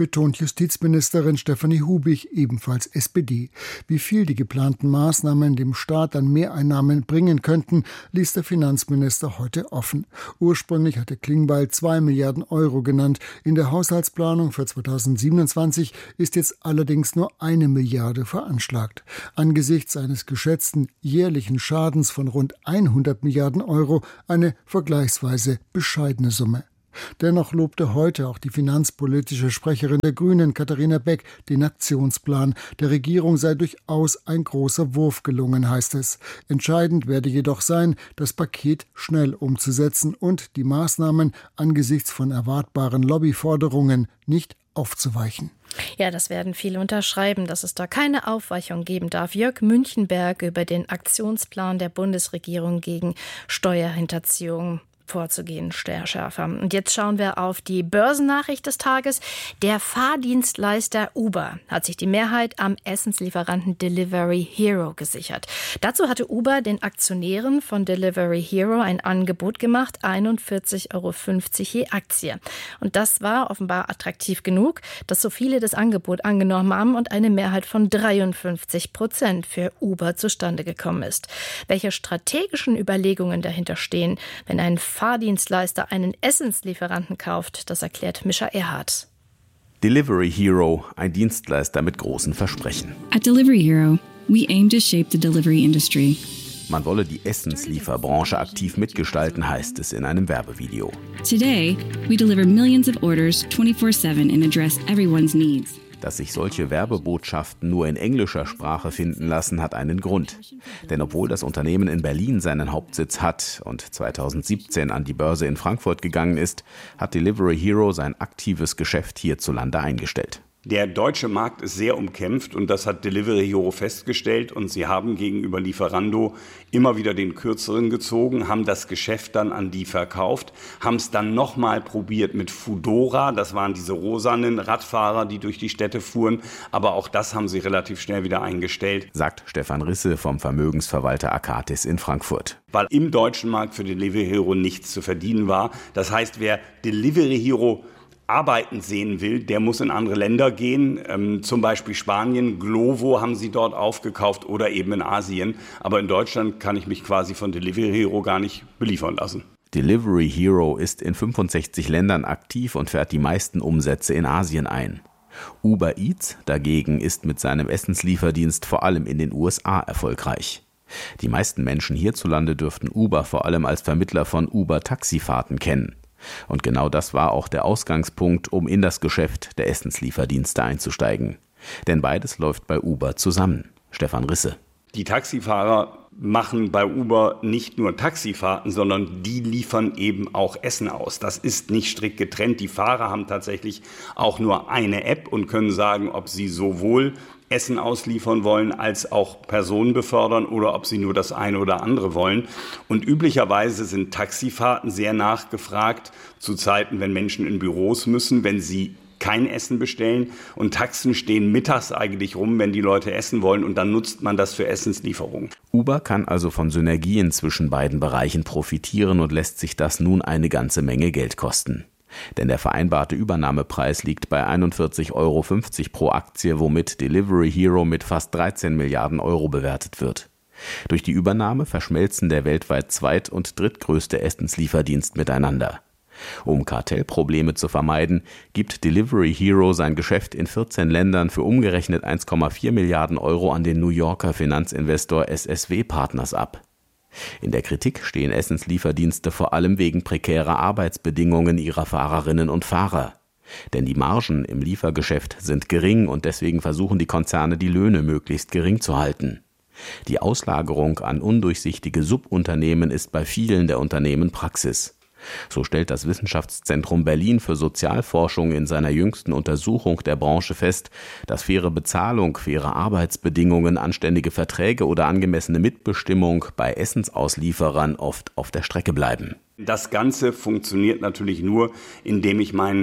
betont Justizministerin Stefanie Hubig, ebenfalls S P D. Wie viel die geplanten Maßnahmen dem Staat an Mehreinnahmen bringen könnten, ließ der Finanzminister heute offen. Ursprünglich hatte Klingbeil zwei Milliarden Euro genannt. In der Haushaltsplanung für zweitausendsiebenundzwanzig ist jetzt allerdings nur eine Milliarde veranschlagt. Angesichts eines geschätzten jährlichen Schadens von rund hundert Milliarden Euro eine vergleichsweise bescheidene Summe. Dennoch lobte heute auch die finanzpolitische Sprecherin der Grünen, Katharina Beck, den Aktionsplan. Der Regierung sei durchaus ein großer Wurf gelungen, heißt es. Entscheidend werde jedoch sein, das Paket schnell umzusetzen und die Maßnahmen angesichts von erwartbaren Lobbyforderungen nicht aufzuweichen. Ja, das werden viele unterschreiben, dass es da keine Aufweichung geben darf. Jörg Münchenberg über den Aktionsplan der Bundesregierung gegen Steuerhinterziehung vorzugehen, steuerschärfer. Und jetzt schauen wir auf die Börsennachricht des Tages. Der Fahrdienstleister Uber hat sich die Mehrheit am Essenslieferanten Delivery Hero gesichert. Dazu hatte Uber den Aktionären von Delivery Hero ein Angebot gemacht, einundvierzig Euro fünfzig je Aktie. Und das war offenbar attraktiv genug, dass so viele das Angebot angenommen haben und eine Mehrheit von dreiundfünfzig Prozent für Uber zustande gekommen ist. Welche strategischen Überlegungen dahinter stehen, wenn ein Fahrdienstleister einen Essenslieferanten kauft, das erklärt Mischa Erhardt. Delivery Hero, ein Dienstleister mit großen Versprechen. At Delivery Hero, we aim to shape the delivery industry. Man wolle die Essenslieferbranche aktiv mitgestalten, heißt es in einem Werbevideo. Today, we deliver millions of orders twenty-four seven and address everyone's needs. Dass sich solche Werbebotschaften nur in englischer Sprache finden lassen, hat einen Grund. Denn obwohl das Unternehmen in Berlin seinen Hauptsitz hat und zweitausendsiebzehn an die Börse in Frankfurt gegangen ist, hat Delivery Hero sein aktives Geschäft hierzulande eingestellt. Der deutsche Markt ist sehr umkämpft und das hat Delivery Hero festgestellt und sie haben gegenüber Lieferando immer wieder den Kürzeren gezogen, haben das Geschäft dann an die verkauft, haben es dann nochmal probiert mit Foodora, das waren diese rosanen Radfahrer, die durch die Städte fuhren, aber auch das haben sie relativ schnell wieder eingestellt. Sagt Stefan Risse vom Vermögensverwalter Akatis in Frankfurt. Weil im deutschen Markt für Delivery Hero nichts zu verdienen war. Das heißt, wer Delivery Hero arbeiten sehen will, der muss in andere Länder gehen, ähm, zum Beispiel Spanien, Glovo haben sie dort aufgekauft oder eben in Asien. Aber in Deutschland kann ich mich quasi von Delivery Hero gar nicht beliefern lassen. Delivery Hero ist in fünfundsechzig Ländern aktiv und fährt die meisten Umsätze in Asien ein. Uber Eats dagegen ist mit seinem Essenslieferdienst vor allem in den U S A erfolgreich. Die meisten Menschen hierzulande dürften Uber vor allem als Vermittler von Uber-Taxifahrten kennen. Und genau das war auch der Ausgangspunkt, um in das Geschäft der Essenslieferdienste einzusteigen. Denn beides läuft bei Uber zusammen. Stefan Risse. Die Taxifahrer machen bei Uber nicht nur Taxifahrten, sondern die liefern eben auch Essen aus. Das ist nicht strikt getrennt. Die Fahrer haben tatsächlich auch nur eine App und können sagen, ob sie sowohl Essen ausliefern wollen, als auch Personen befördern oder ob sie nur das eine oder andere wollen. Und üblicherweise sind Taxifahrten sehr nachgefragt zu Zeiten, wenn Menschen in Büros müssen, wenn sie kein Essen bestellen. Und Taxen stehen mittags eigentlich rum, wenn die Leute essen wollen. Und dann nutzt man das für Essenslieferungen. Uber kann also von Synergien zwischen beiden Bereichen profitieren und lässt sich das nun eine ganze Menge Geld kosten. Denn der vereinbarte Übernahmepreis liegt bei einundvierzig Euro fünfzig pro Aktie, womit Delivery Hero mit fast dreizehn Milliarden Euro bewertet wird. Durch die Übernahme verschmelzen der weltweit zweit- und drittgrößte Essenslieferdienst miteinander. Um Kartellprobleme zu vermeiden, gibt Delivery Hero sein Geschäft in vierzehn Ländern für umgerechnet eins Komma vier Milliarden Euro an den New Yorker Finanzinvestor S S W Partners ab. In der Kritik stehen Essenslieferdienste vor allem wegen prekärer Arbeitsbedingungen ihrer Fahrerinnen und Fahrer. Denn die Margen im Liefergeschäft sind gering und deswegen versuchen die Konzerne, die Löhne möglichst gering zu halten. Die Auslagerung an undurchsichtige Subunternehmen ist bei vielen der Unternehmen Praxis. So stellt das Wissenschaftszentrum Berlin für Sozialforschung in seiner jüngsten Untersuchung der Branche fest, dass faire Bezahlung, faire Arbeitsbedingungen, anständige Verträge oder angemessene Mitbestimmung bei Essensauslieferern oft auf der Strecke bleiben. Das Ganze funktioniert natürlich nur, indem ich meinen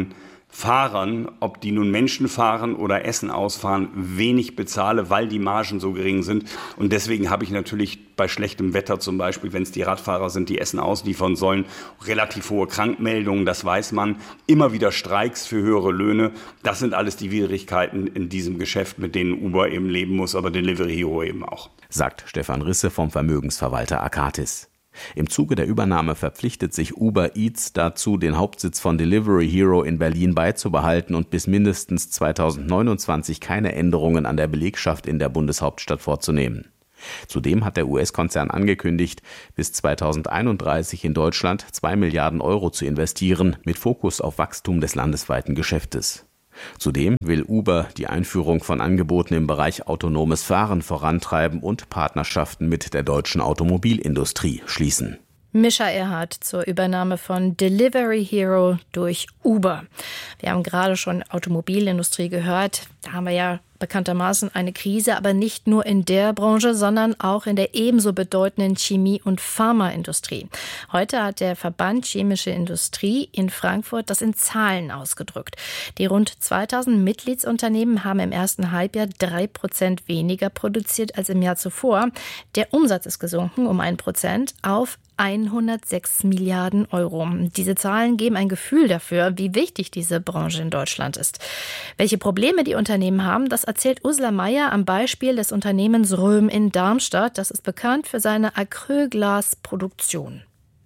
Fahrern, ob die nun Menschen fahren oder Essen ausfahren, wenig bezahle, weil die Margen so gering sind. Und deswegen habe ich natürlich bei schlechtem Wetter zum Beispiel, wenn es die Radfahrer sind, die Essen ausliefern sollen, relativ hohe Krankmeldungen, das weiß man, immer wieder Streiks für höhere Löhne. Das sind alles die Widrigkeiten in diesem Geschäft, mit denen Uber eben leben muss, aber Delivery Hero eben auch. Sagt Stefan Risse vom Vermögensverwalter Akatis. Im Zuge der Übernahme verpflichtet sich Uber Eats dazu, den Hauptsitz von Delivery Hero in Berlin beizubehalten und bis mindestens zweitausendneunundzwanzig keine Änderungen an der Belegschaft in der Bundeshauptstadt vorzunehmen. Zudem hat der U S-Konzern angekündigt, bis zweitausendeinunddreißig in Deutschland zwei Milliarden Euro zu investieren, mit Fokus auf Wachstum des landesweiten Geschäftes. Zudem will Uber die Einführung von Angeboten im Bereich autonomes Fahren vorantreiben und Partnerschaften mit der deutschen Automobilindustrie schließen. Mischa Erhardt zur Übernahme von Delivery Hero durch Uber. Wir haben gerade schon Automobilindustrie gehört. Da haben wir ja bekanntermaßen eine Krise, aber nicht nur in der Branche, sondern auch in der ebenso bedeutenden Chemie- und Pharmaindustrie. Heute hat der Verband Chemische Industrie in Frankfurt das in Zahlen ausgedrückt. Die rund zweitausend Mitgliedsunternehmen haben im ersten Halbjahr drei Prozent weniger produziert als im Jahr zuvor. Der Umsatz ist gesunken um ein Prozent auf hundertsechs Milliarden Euro. Diese Zahlen geben ein Gefühl dafür, wie wichtig diese Branche in Deutschland ist. Welche Probleme die Unternehmen haben, das erzählt Ursula Meier am Beispiel des Unternehmens Röhm in Darmstadt. Das ist bekannt für seine Acrylglasproduktion.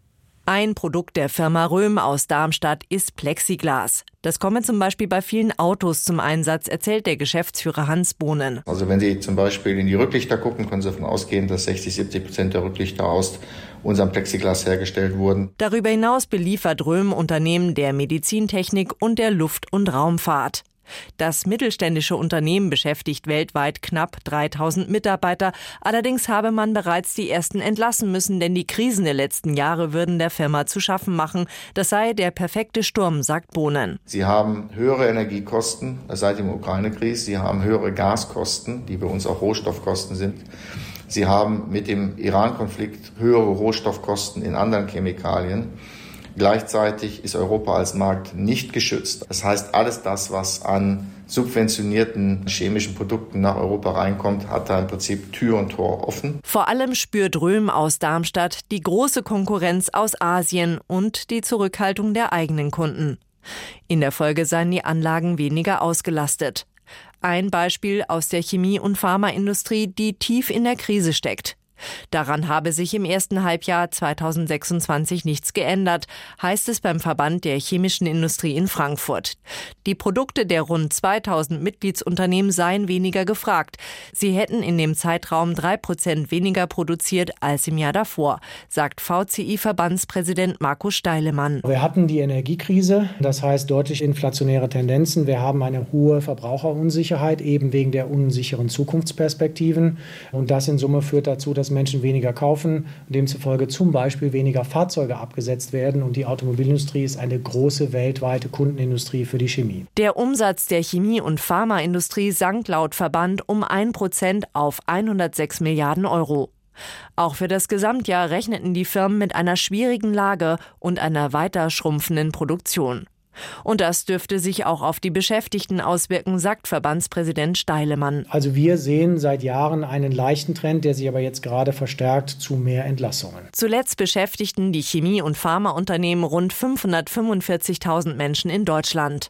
Ein Produkt der Firma Röhm aus Darmstadt ist Plexiglas. Das komme zum Beispiel bei vielen Autos zum Einsatz, erzählt der Geschäftsführer Hans Bohnen. Also wenn Sie zum Beispiel in die Rücklichter gucken, können Sie davon ausgehen, dass sechzig, siebzig Prozent der Rücklichter aus unserem Plexiglas hergestellt wurden. Darüber hinaus beliefert Röhm Unternehmen der Medizintechnik und der Luft- und Raumfahrt. Das mittelständische Unternehmen beschäftigt weltweit knapp dreitausend Mitarbeiter. Allerdings habe man bereits die ersten entlassen müssen, denn die Krisen der letzten Jahre würden der Firma zu schaffen machen. Das sei der perfekte Sturm, sagt Bohnen. Sie haben höhere Energiekosten seit dem Ukraine-Krieg. Sie haben höhere Gaskosten, die bei uns auch Rohstoffkosten sind. Sie haben mit dem Iran-Konflikt höhere Rohstoffkosten in anderen Chemikalien. Gleichzeitig ist Europa als Markt nicht geschützt. Das heißt, alles das, was an subventionierten chemischen Produkten nach Europa reinkommt, hat da im Prinzip Tür und Tor offen. Vor allem spürt Röhm aus Darmstadt die große Konkurrenz aus Asien und die Zurückhaltung der eigenen Kunden. In der Folge seien die Anlagen weniger ausgelastet. Ein Beispiel aus der Chemie- und Pharmaindustrie, die tief in der Krise steckt. Daran habe sich im ersten Halbjahr zweitausendsechsundzwanzig nichts geändert, heißt es beim Verband der chemischen Industrie in Frankfurt. Die Produkte der rund zweitausend Mitgliedsunternehmen seien weniger gefragt. Sie hätten in dem Zeitraum drei Prozent weniger produziert als im Jahr davor, sagt V C I-Verbandspräsident Markus Steilemann. Wir hatten die Energiekrise, das heißt deutlich inflationäre Tendenzen. Wir haben eine hohe Verbraucherunsicherheit, eben wegen der unsicheren Zukunftsperspektiven. Und das in Summe führt dazu, dass Menschen weniger kaufen, demzufolge zum Beispiel weniger Fahrzeuge abgesetzt werden. Und die Automobilindustrie ist eine große weltweite Kundenindustrie für die Chemie. Der Umsatz der Chemie- und Pharmaindustrie sank laut Verband um ein Prozent auf hundertsechs Milliarden Euro. Auch für das Gesamtjahr rechneten die Firmen mit einer schwierigen Lage und einer weiter schrumpfenden Produktion. Und das dürfte sich auch auf die Beschäftigten auswirken, sagt Verbandspräsident Steilemann. Also wir sehen seit Jahren einen leichten Trend, der sich aber jetzt gerade verstärkt zu mehr Entlassungen. Zuletzt beschäftigten die Chemie- und Pharmaunternehmen rund fünfhundertfünfundvierzigtausend Menschen in Deutschland.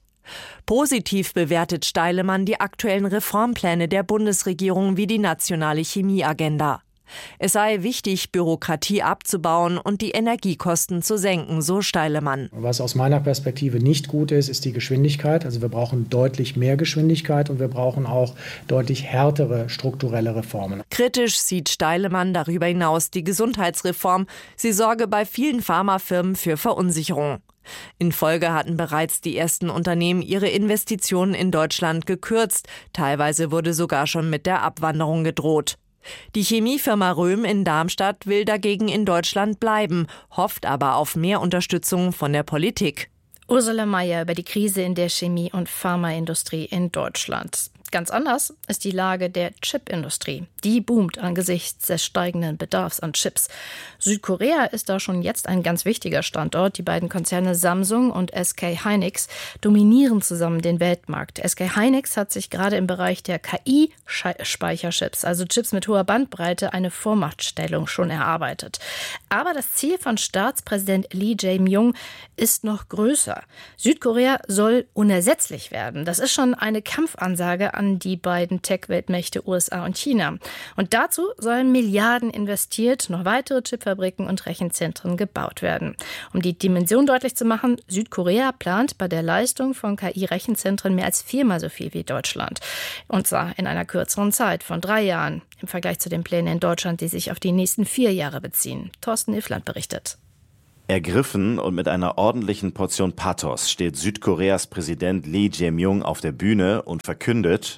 Positiv bewertet Steilemann die aktuellen Reformpläne der Bundesregierung wie die nationale Chemieagenda. Es sei wichtig, Bürokratie abzubauen und die Energiekosten zu senken, so Steilemann. Was aus meiner Perspektive nicht gut ist, ist die Geschwindigkeit. Also wir brauchen deutlich mehr Geschwindigkeit und wir brauchen auch deutlich härtere strukturelle Reformen. Kritisch sieht Steilemann darüber hinaus die Gesundheitsreform. Sie sorge bei vielen Pharmafirmen für Verunsicherung. In Folge hatten bereits die ersten Unternehmen ihre Investitionen in Deutschland gekürzt. Teilweise wurde sogar schon mit der Abwanderung gedroht. Die Chemiefirma Röhm in Darmstadt will dagegen in Deutschland bleiben, hofft aber auf mehr Unterstützung von der Politik. Ursula Meier über die Krise in der Chemie- und Pharmaindustrie in Deutschland. Ganz anders ist die Lage der Chipindustrie. Die boomt angesichts des steigenden Bedarfs an Chips. Südkorea ist da schon jetzt ein ganz wichtiger Standort. Die beiden Konzerne Samsung und S K Hynix dominieren zusammen den Weltmarkt. S K Hynix hat sich gerade im Bereich der K I-Speicherchips, also Chips mit hoher Bandbreite, eine Vormachtstellung schon erarbeitet. Aber das Ziel von Staatspräsident Lee Jae-myung ist noch größer. Südkorea soll unersetzlich werden. Das ist schon eine Kampfansage an die beiden Tech-Weltmächte U S A und China. Und dazu sollen Milliarden investiert, noch weitere Chipfabriken und Rechenzentren gebaut werden. Um die Dimension deutlich zu machen, Südkorea plant bei der Leistung von K I-Rechenzentren mehr als viermal so viel wie Deutschland. Und zwar in einer kürzeren Zeit von drei Jahren im Vergleich zu den Plänen in Deutschland, die sich auf die nächsten vier Jahre beziehen. Thorsten Iffland berichtet. Ergriffen und mit einer ordentlichen Portion Pathos steht Südkoreas Präsident Lee Jae-myung auf der Bühne und verkündet: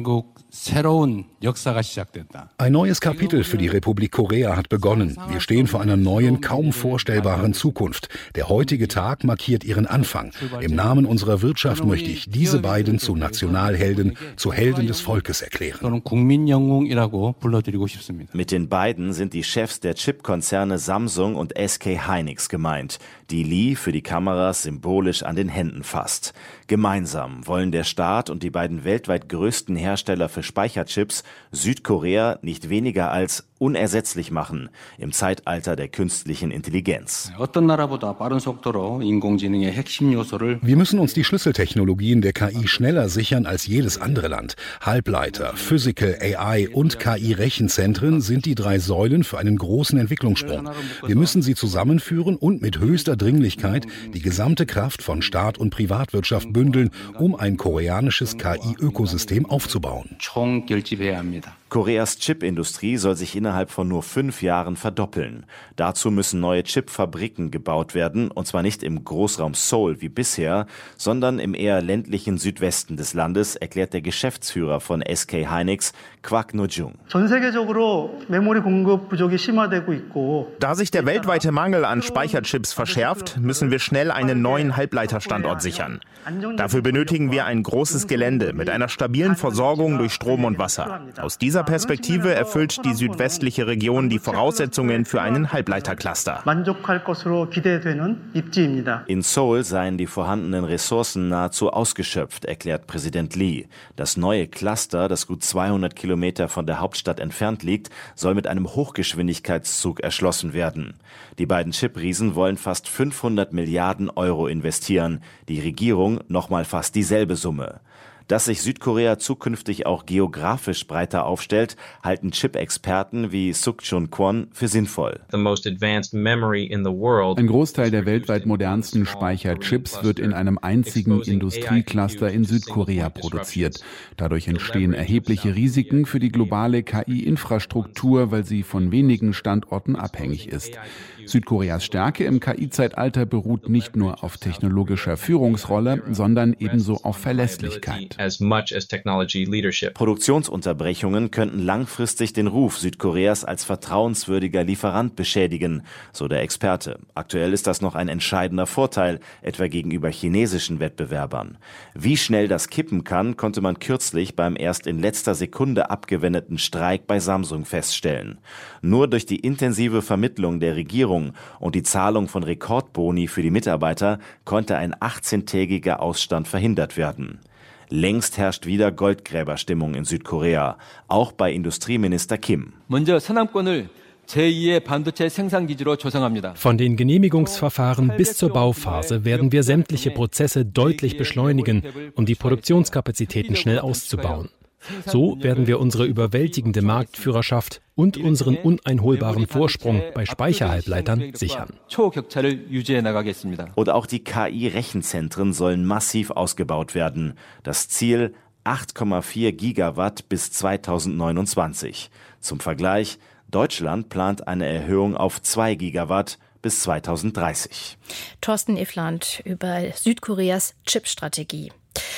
Ein neues Kapitel für die Republik Korea hat begonnen. Wir stehen vor einer neuen, kaum vorstellbaren Zukunft. Der heutige Tag markiert ihren Anfang. Im Namen unserer Wirtschaft möchte ich diese beiden zu Nationalhelden, zu Helden des Volkes erklären. Mit den beiden sind die Chefs der Chipkonzerne Samsung und S K Hynix gemeint, die Lee für die Kameras symbolisch an den Händen fasst. Gemeinsam wollen der Staat und die beiden weltweit größten Hersteller für Speicherchips Südkorea nicht weniger als unersetzlich machen im Zeitalter der künstlichen Intelligenz. Wir müssen uns die Schlüsseltechnologien der K I schneller sichern als jedes andere Land. Halbleiter, Physical, A I und K I-Rechenzentren sind die drei Säulen für einen großen Entwicklungssprung. Wir müssen sie zusammenführen und mit höchster Dringlichkeit die gesamte Kraft von Staat und Privatwirtschaft bündeln, um ein koreanisches K I-Ökosystem aufzubauen. Koreas Chipindustrie soll sich innerhalb von nur fünf Jahren verdoppeln. Dazu müssen neue Chipfabriken gebaut werden, und zwar nicht im Großraum Seoul wie bisher, sondern im eher ländlichen Südwesten des Landes, erklärt der Geschäftsführer von S K Hynix, Kwak No-jung. Da sich der weltweite Mangel an Speicherchips verschärft, müssen wir schnell einen neuen Halbleiterstandort sichern. Dafür benötigen wir ein großes Gelände mit einer stabilen Versorgung durch Strom und Wasser. Aus dieser Perspektive erfüllt die südwestliche Region die Voraussetzungen für einen Halbleitercluster. In Seoul seien die vorhandenen Ressourcen nahezu ausgeschöpft, erklärt Präsident Lee. Das neue Cluster, das gut zweihundert Kilometer von der Hauptstadt entfernt liegt, soll mit einem Hochgeschwindigkeitszug erschlossen werden. Die beiden Chipriesen wollen fast fünfhundert Milliarden Euro investieren, die Regierung nochmal fast dieselbe Summe. Dass sich Südkorea zukünftig auch geografisch breiter aufstellt, halten Chip-Experten wie Suk-Chun Kwon für sinnvoll. Ein Großteil der weltweit modernsten Speicherchips wird in einem einzigen Industriecluster in Südkorea produziert. Dadurch entstehen erhebliche Risiken für die globale K I-Infrastruktur, weil sie von wenigen Standorten abhängig ist. Südkoreas Stärke im K I-Zeitalter beruht nicht nur auf technologischer Führungsrolle, sondern ebenso auf Verlässlichkeit. Produktionsunterbrechungen könnten langfristig den Ruf Südkoreas als vertrauenswürdiger Lieferant beschädigen, so der Experte. Aktuell ist das noch ein entscheidender Vorteil, etwa gegenüber chinesischen Wettbewerbern. Wie schnell das kippen kann, konnte man kürzlich beim erst in letzter Sekunde abgewendeten Streik bei Samsung feststellen. Nur durch die intensive Vermittlung der Regierung und die Zahlung von Rekordboni für die Mitarbeiter konnte ein achtzehntägiger Ausstand verhindert werden. Längst herrscht wieder Goldgräberstimmung in Südkorea, auch bei Industrieminister Kim. Von den Genehmigungsverfahren bis zur Bauphase werden wir sämtliche Prozesse deutlich beschleunigen, um die Produktionskapazitäten schnell auszubauen. So werden wir unsere überwältigende Marktführerschaft und unseren uneinholbaren Vorsprung bei Speicherhalbleitern sichern. Und auch die K I-Rechenzentren sollen massiv ausgebaut werden. Das Ziel acht Komma vier Gigawatt bis zweitausendneunundzwanzig. Zum Vergleich, Deutschland plant eine Erhöhung auf zwei Gigawatt bis zweitausenddreißig. Thorsten Iffland über Südkoreas Chipstrategie.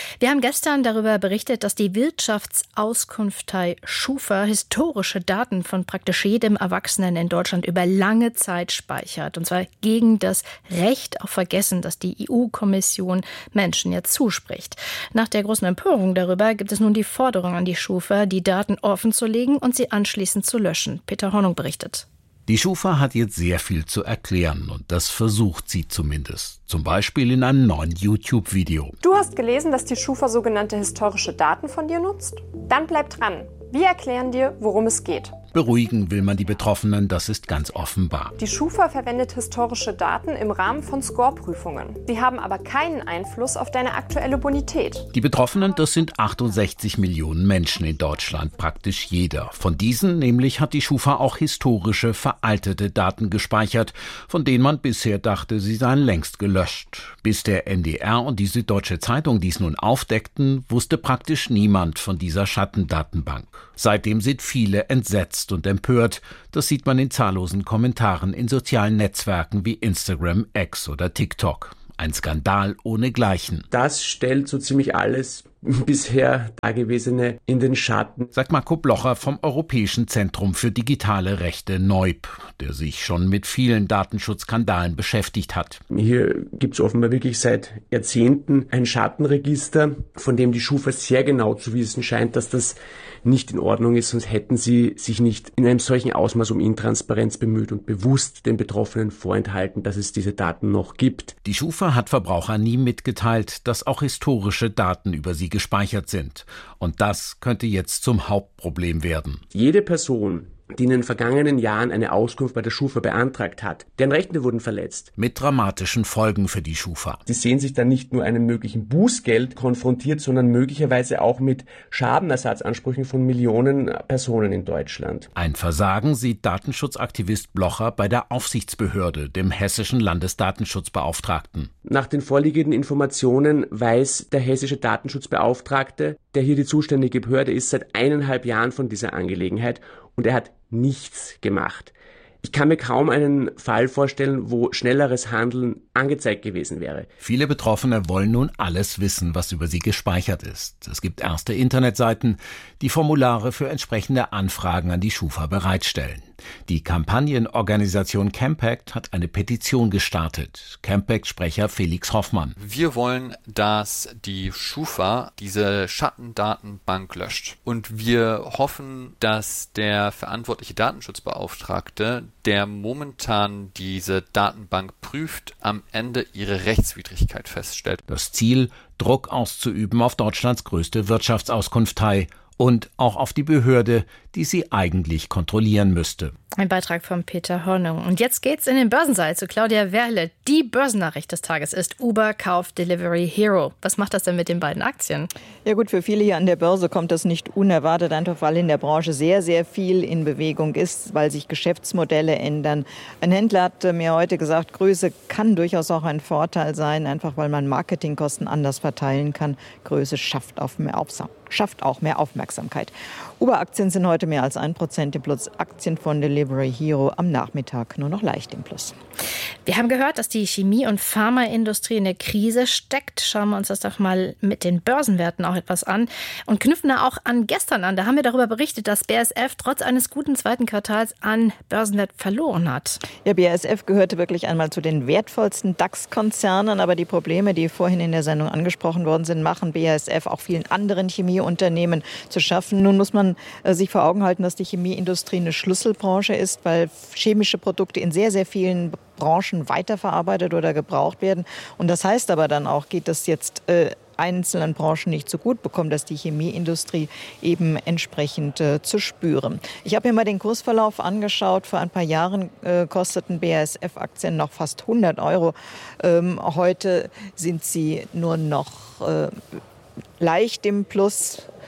Wir haben gestern darüber berichtet, dass die Wirtschaftsauskunftei Schufa historische Daten von praktisch jedem Erwachsenen in Deutschland über lange Zeit speichert. Und zwar gegen das Recht auf Vergessen, das die E U-Kommission Menschen jetzt zuspricht. Nach der großen Empörung darüber gibt es nun die Forderung an die Schufa, die Daten offenzulegen und sie anschließend zu löschen. Peter Hornung berichtet. Die Schufa hat jetzt sehr viel zu erklären und das versucht sie zumindest. Zum Beispiel in einem neuen YouTube-Video. Du hast gelesen, dass die Schufa sogenannte historische Daten von dir nutzt? Dann bleib dran. Wir erklären dir, worum es geht. Beruhigen will man die Betroffenen, das ist ganz offenbar. Die Schufa verwendet historische Daten im Rahmen von Score-Prüfungen. Sie haben aber keinen Einfluss auf deine aktuelle Bonität. Die Betroffenen, das sind achtundsechzig Millionen Menschen in Deutschland, praktisch jeder. Von diesen nämlich hat die Schufa auch historische, veraltete Daten gespeichert, von denen man bisher dachte, sie seien längst gelöscht. Bis der N D R und die Süddeutsche Zeitung dies nun aufdeckten, wusste praktisch niemand von dieser Schattendatenbank. Seitdem sind viele entsetzt und empört. Das sieht man in zahllosen Kommentaren in sozialen Netzwerken wie Instagram, X oder TikTok. Ein Skandal ohnegleichen. Das stellt so ziemlich alles bisher Dagewesene in den Schatten, sagt Marco Blocher vom Europäischen Zentrum für digitale Rechte Neub, der sich schon mit vielen Datenschutzskandalen beschäftigt hat. Hier gibt es offenbar wirklich seit Jahrzehnten ein Schattenregister, von dem die Schufa sehr genau zu wissen scheint, dass das nicht in Ordnung ist, sonst hätten sie sich nicht in einem solchen Ausmaß um Intransparenz bemüht und bewusst den Betroffenen vorenthalten, dass es diese Daten noch gibt. Die Schufa hat Verbraucher nie mitgeteilt, dass auch historische Daten über sie gespeichert sind. Und das könnte jetzt zum Hauptproblem werden. Jede Person, die in den vergangenen Jahren eine Auskunft bei der Schufa beantragt hat, deren Rechte wurden verletzt. Mit dramatischen Folgen für die Schufa. Sie sehen sich dann nicht nur einem möglichen Bußgeld konfrontiert, sondern möglicherweise auch mit Schadenersatzansprüchen von Millionen Personen in Deutschland. Ein Versagen sieht Datenschutzaktivist Blocher bei der Aufsichtsbehörde, dem hessischen Landesdatenschutzbeauftragten. Nach den vorliegenden Informationen weiß der hessische Datenschutzbeauftragte, der hier die zuständige Behörde ist, seit eineinhalb Jahren von dieser Angelegenheit und er hat nichts gemacht. Ich kann mir kaum einen Fall vorstellen, wo schnelleres Handeln angezeigt gewesen wäre. Viele Betroffene wollen nun alles wissen, was über sie gespeichert ist. Es gibt erste Internetseiten, die Formulare für entsprechende Anfragen an die Schufa bereitstellen. Die Kampagnenorganisation Campact hat eine Petition gestartet. Campact-Sprecher Felix Hoffmann. Wir wollen, dass die Schufa diese Schattendatenbank löscht. Und wir hoffen, dass der verantwortliche Datenschutzbeauftragte, der momentan diese Datenbank prüft, am Ende ihre Rechtswidrigkeit feststellt. Das Ziel, Druck auszuüben auf Deutschlands größte Wirtschaftsauskunftei und auch auf die Behörde, die sie eigentlich kontrollieren müsste. Ein Beitrag von Peter Hornung. Und jetzt geht's in den Börsensaal zu Claudia Werle. Die Börsennachricht des Tages ist: Uber kauft Delivery Hero. Was macht das denn mit den beiden Aktien? Ja gut, für viele hier an der Börse kommt das nicht unerwartet, einfach weil in der Branche sehr, sehr viel in Bewegung ist, weil sich Geschäftsmodelle ändern. Ein Händler hat mir heute gesagt, Größe kann durchaus auch ein Vorteil sein, einfach weil man Marketingkosten anders verteilen kann. Größe schafft, auf mehr Aufsam- schafft auch mehr Aufmerksamkeit. Uber-Aktien sind heute mehr als ein Prozent im Plus. Aktien von Delivery Hero am Nachmittag nur noch leicht im Plus. Wir haben gehört, dass die Chemie- und Pharmaindustrie in der Krise steckt. Schauen wir uns das doch mal mit den Börsenwerten auch etwas an und knüpfen da auch an gestern an. Da haben wir darüber berichtet, dass B A S F trotz eines guten zweiten Quartals an Börsenwert verloren hat. Ja, B A S F gehörte wirklich einmal zu den wertvollsten DAX-Konzernen, aber die Probleme, die vorhin in der Sendung angesprochen worden sind, machen B A S F auch vielen anderen Chemieunternehmen zu schaffen. Nun muss man äh, sich vor Augen halten, dass die Chemieindustrie eine Schlüsselbranche ist, weil chemische Produkte in sehr, sehr vielen Branchen weiterverarbeitet oder gebraucht werden. Und das heißt aber dann auch, geht das jetzt äh, einzelnen Branchen nicht so gut, bekommt das die Chemieindustrie eben entsprechend äh, zu spüren. Ich habe mir mal den Kursverlauf angeschaut. Vor ein paar Jahren äh, kosteten B A S F-Aktien noch fast hundert Euro. Ähm, heute sind sie nur noch äh, leicht im Plus.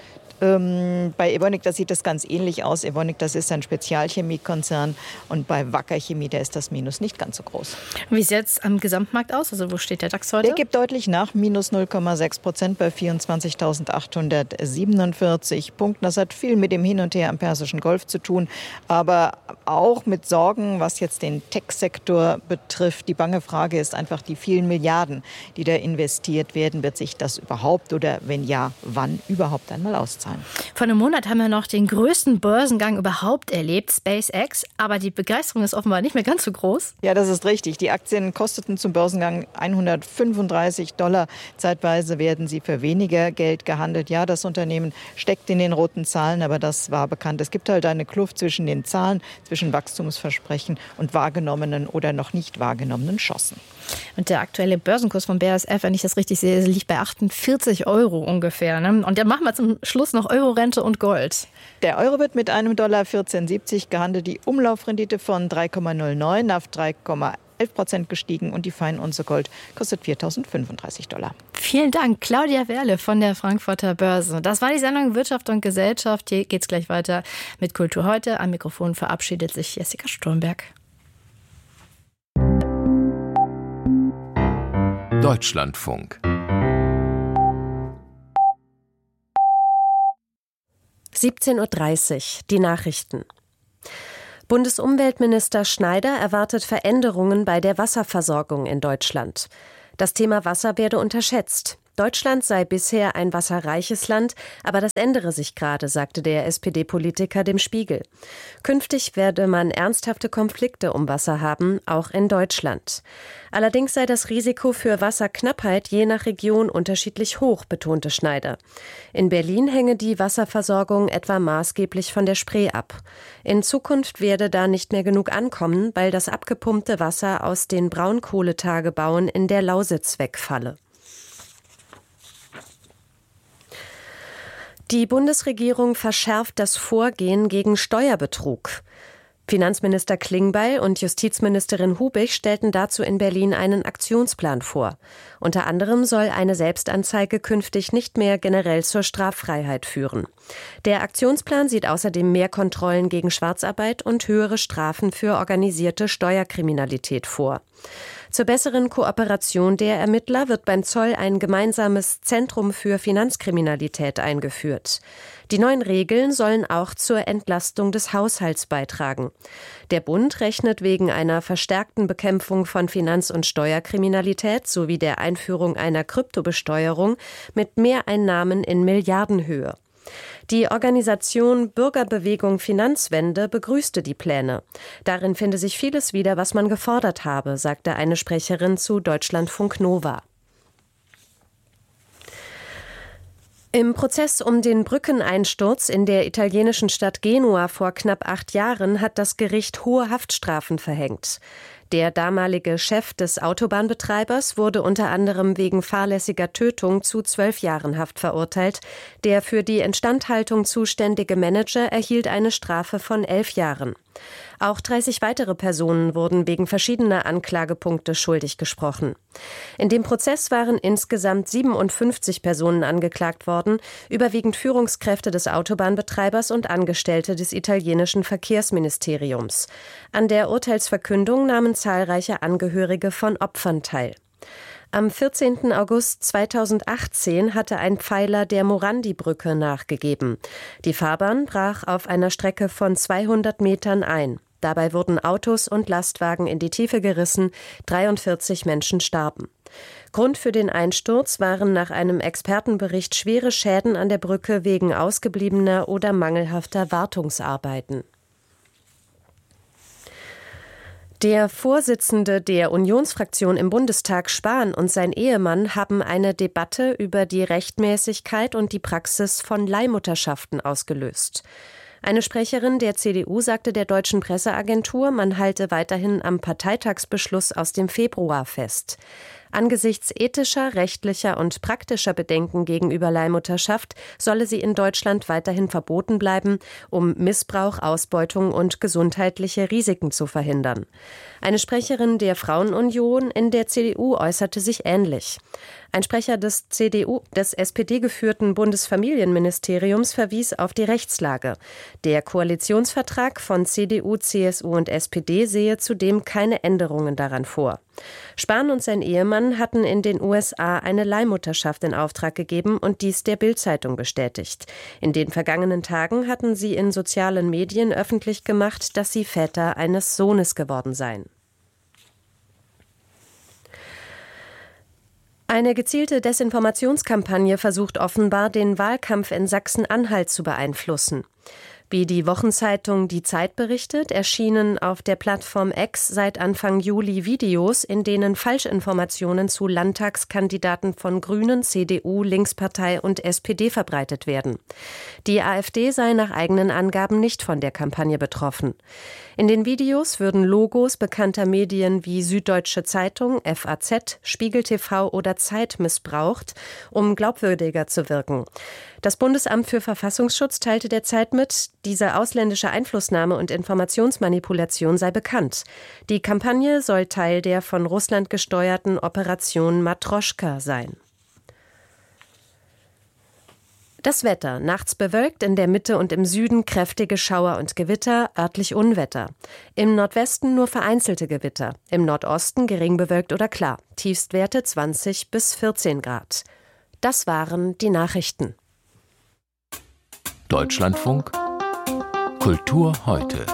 Ähm, bei Evonik, da sieht das ganz ähnlich aus. Evonik, das ist ein Spezialchemiekonzern und bei Wacker Chemie, da ist das Minus nicht ganz so groß. Wie sieht es am Gesamtmarkt aus? Also wo steht der DAX heute? Der gibt deutlich nach, minus null Komma sechs Prozent bei vierundzwanzigtausendachthundertsiebenundvierzig Punkten. Das hat viel mit dem Hin und Her am Persischen Golf zu tun, aber auch mit Sorgen, was jetzt den Tech-Sektor betrifft. Die bange Frage ist einfach die vielen Milliarden, die da investiert werden. Wird sich das überhaupt oder wenn ja, wann überhaupt einmal auszahlen? Vor einem Monat haben wir noch den größten Börsengang überhaupt erlebt, SpaceX. Aber die Begeisterung ist offenbar nicht mehr ganz so groß. Ja, das ist richtig. Die Aktien kosteten zum Börsengang hundertfünfunddreißig Dollar. Zeitweise werden sie für weniger Geld gehandelt. Ja, das Unternehmen steckt in den roten Zahlen, aber das war bekannt. Es gibt halt eine Kluft zwischen den Zahlen, zwischen Wachstumsversprechen und wahrgenommenen oder noch nicht wahrgenommenen Chancen. Und der aktuelle Börsenkurs von B A S F, wenn ich das richtig sehe, liegt bei achtundvierzig Euro ungefähr. Ne? Und dann machen wir zum Schluss noch Euro-Rente und Gold. Der Euro wird mit einem Dollar vierzehn siebzig gehandelt. Die Umlaufrendite von drei Komma null neun auf drei Komma elf Prozent gestiegen und die Feinunze Gold kostet viertausendfünfunddreißig Dollar. Vielen Dank, Claudia Werle von der Frankfurter Börse. Das war die Sendung Wirtschaft und Gesellschaft. Hier geht's gleich weiter mit Kultur heute. Am Mikrofon verabschiedet sich Jessica Sturmberg. Deutschlandfunk. siebzehn Uhr dreißig, die Nachrichten. Bundesumweltminister Schneider erwartet Veränderungen bei der Wasserversorgung in Deutschland. Das Thema Wasser werde unterschätzt. Deutschland sei bisher ein wasserreiches Land, aber das ändere sich gerade, sagte der S P D-Politiker dem Spiegel. Künftig werde man ernsthafte Konflikte um Wasser haben, auch in Deutschland. Allerdings sei das Risiko für Wasserknappheit je nach Region unterschiedlich hoch, betonte Schneider. In Berlin hänge die Wasserversorgung etwa maßgeblich von der Spree ab. In Zukunft werde da nicht mehr genug ankommen, weil das abgepumpte Wasser aus den Braunkohletagebauen in der Lausitz wegfalle. Die Bundesregierung verschärft das Vorgehen gegen Steuerbetrug. Finanzminister Klingbeil und Justizministerin Hubig stellten dazu in Berlin einen Aktionsplan vor. Unter anderem soll eine Selbstanzeige künftig nicht mehr generell zur Straffreiheit führen. Der Aktionsplan sieht außerdem mehr Kontrollen gegen Schwarzarbeit und höhere Strafen für organisierte Steuerkriminalität vor. Zur besseren Kooperation der Ermittler wird beim Zoll ein gemeinsames Zentrum für Finanzkriminalität eingeführt. Die neuen Regeln sollen auch zur Entlastung des Haushalts beitragen. Der Bund rechnet wegen einer verstärkten Bekämpfung von Finanz- und Steuerkriminalität sowie der Einführung einer Kryptobesteuerung mit Mehreinnahmen in Milliardenhöhe. Die Organisation Bürgerbewegung Finanzwende begrüßte die Pläne. Darin finde sich vieles wieder, was man gefordert habe, sagte eine Sprecherin zu Deutschlandfunk Nova. Im Prozess um den Brückeneinsturz in der italienischen Stadt Genua vor knapp acht Jahren hat das Gericht hohe Haftstrafen verhängt. Der damalige Chef des Autobahnbetreibers wurde unter anderem wegen fahrlässiger Tötung zu zwölf Jahren Haft verurteilt. Der für die Instandhaltung zuständige Manager erhielt eine Strafe von elf Jahren. Auch dreißig weitere Personen wurden wegen verschiedener Anklagepunkte schuldig gesprochen. In dem Prozess waren insgesamt siebenundfünfzig Personen angeklagt worden, überwiegend Führungskräfte des Autobahnbetreibers und Angestellte des italienischen Verkehrsministeriums. An der Urteilsverkündung nahmen zahlreiche Angehörige von Opfern teil. Am vierzehnten August zweitausendachtzehn hatte ein Pfeiler der Morandi-Brücke nachgegeben. Die Fahrbahn brach auf einer Strecke von zweihundert Metern ein. Dabei wurden Autos und Lastwagen in die Tiefe gerissen, dreiundvierzig Menschen starben. Grund für den Einsturz waren nach einem Expertenbericht schwere Schäden an der Brücke wegen ausgebliebener oder mangelhafter Wartungsarbeiten. Der Vorsitzende der Unionsfraktion im Bundestag, Spahn, und sein Ehemann haben eine Debatte über die Rechtmäßigkeit und die Praxis von Leihmutterschaften ausgelöst. Eine Sprecherin der C D U sagte der Deutschen Presseagentur, man halte weiterhin am Parteitagsbeschluss aus dem Februar fest. Angesichts ethischer, rechtlicher und praktischer Bedenken gegenüber Leihmutterschaft solle sie in Deutschland weiterhin verboten bleiben, um Missbrauch, Ausbeutung und gesundheitliche Risiken zu verhindern. Eine Sprecherin der Frauenunion in der C D U äußerte sich ähnlich. Ein Sprecher des C D U, des S P D-geführten Bundesfamilienministeriums verwies auf die Rechtslage. Der Koalitionsvertrag von C D U, C S U und S P D sehe zudem keine Änderungen daran vor. Spahn und sein Ehemann hatten in den U S A eine Leihmutterschaft in Auftrag gegeben und dies der Bild-Zeitung bestätigt. In den vergangenen Tagen hatten sie in sozialen Medien öffentlich gemacht, dass sie Väter eines Sohnes geworden seien. Eine gezielte Desinformationskampagne versucht offenbar, den Wahlkampf in Sachsen-Anhalt zu beeinflussen. Wie die Wochenzeitung Die Zeit berichtet, erschienen auf der Plattform X seit Anfang Juli Videos, in denen Falschinformationen zu Landtagskandidaten von Grünen, C D U, Linkspartei und S P D verbreitet werden. Die AfD sei nach eigenen Angaben nicht von der Kampagne betroffen. In den Videos würden Logos bekannter Medien wie Süddeutsche Zeitung, F A Z, Spiegel T V oder Zeit missbraucht, um glaubwürdiger zu wirken. Das Bundesamt für Verfassungsschutz teilte der Zeit mit, diese ausländische Einflussnahme und Informationsmanipulation sei bekannt. Die Kampagne soll Teil der von Russland gesteuerten Operation Matroschka sein. Das Wetter. Nachts bewölkt, in der Mitte und im Süden kräftige Schauer und Gewitter, örtlich Unwetter. Im Nordwesten nur vereinzelte Gewitter. Im Nordosten gering bewölkt oder klar. Tiefstwerte zwanzig bis vierzehn Grad. Das waren die Nachrichten. Deutschlandfunk Kultur heute.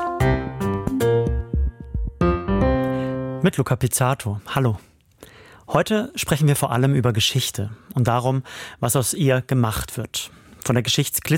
Mit Luca Pizzato. Hallo. Heute sprechen wir vor allem über Geschichte und darum, was aus ihr gemacht wird. Von der Geschichtsklister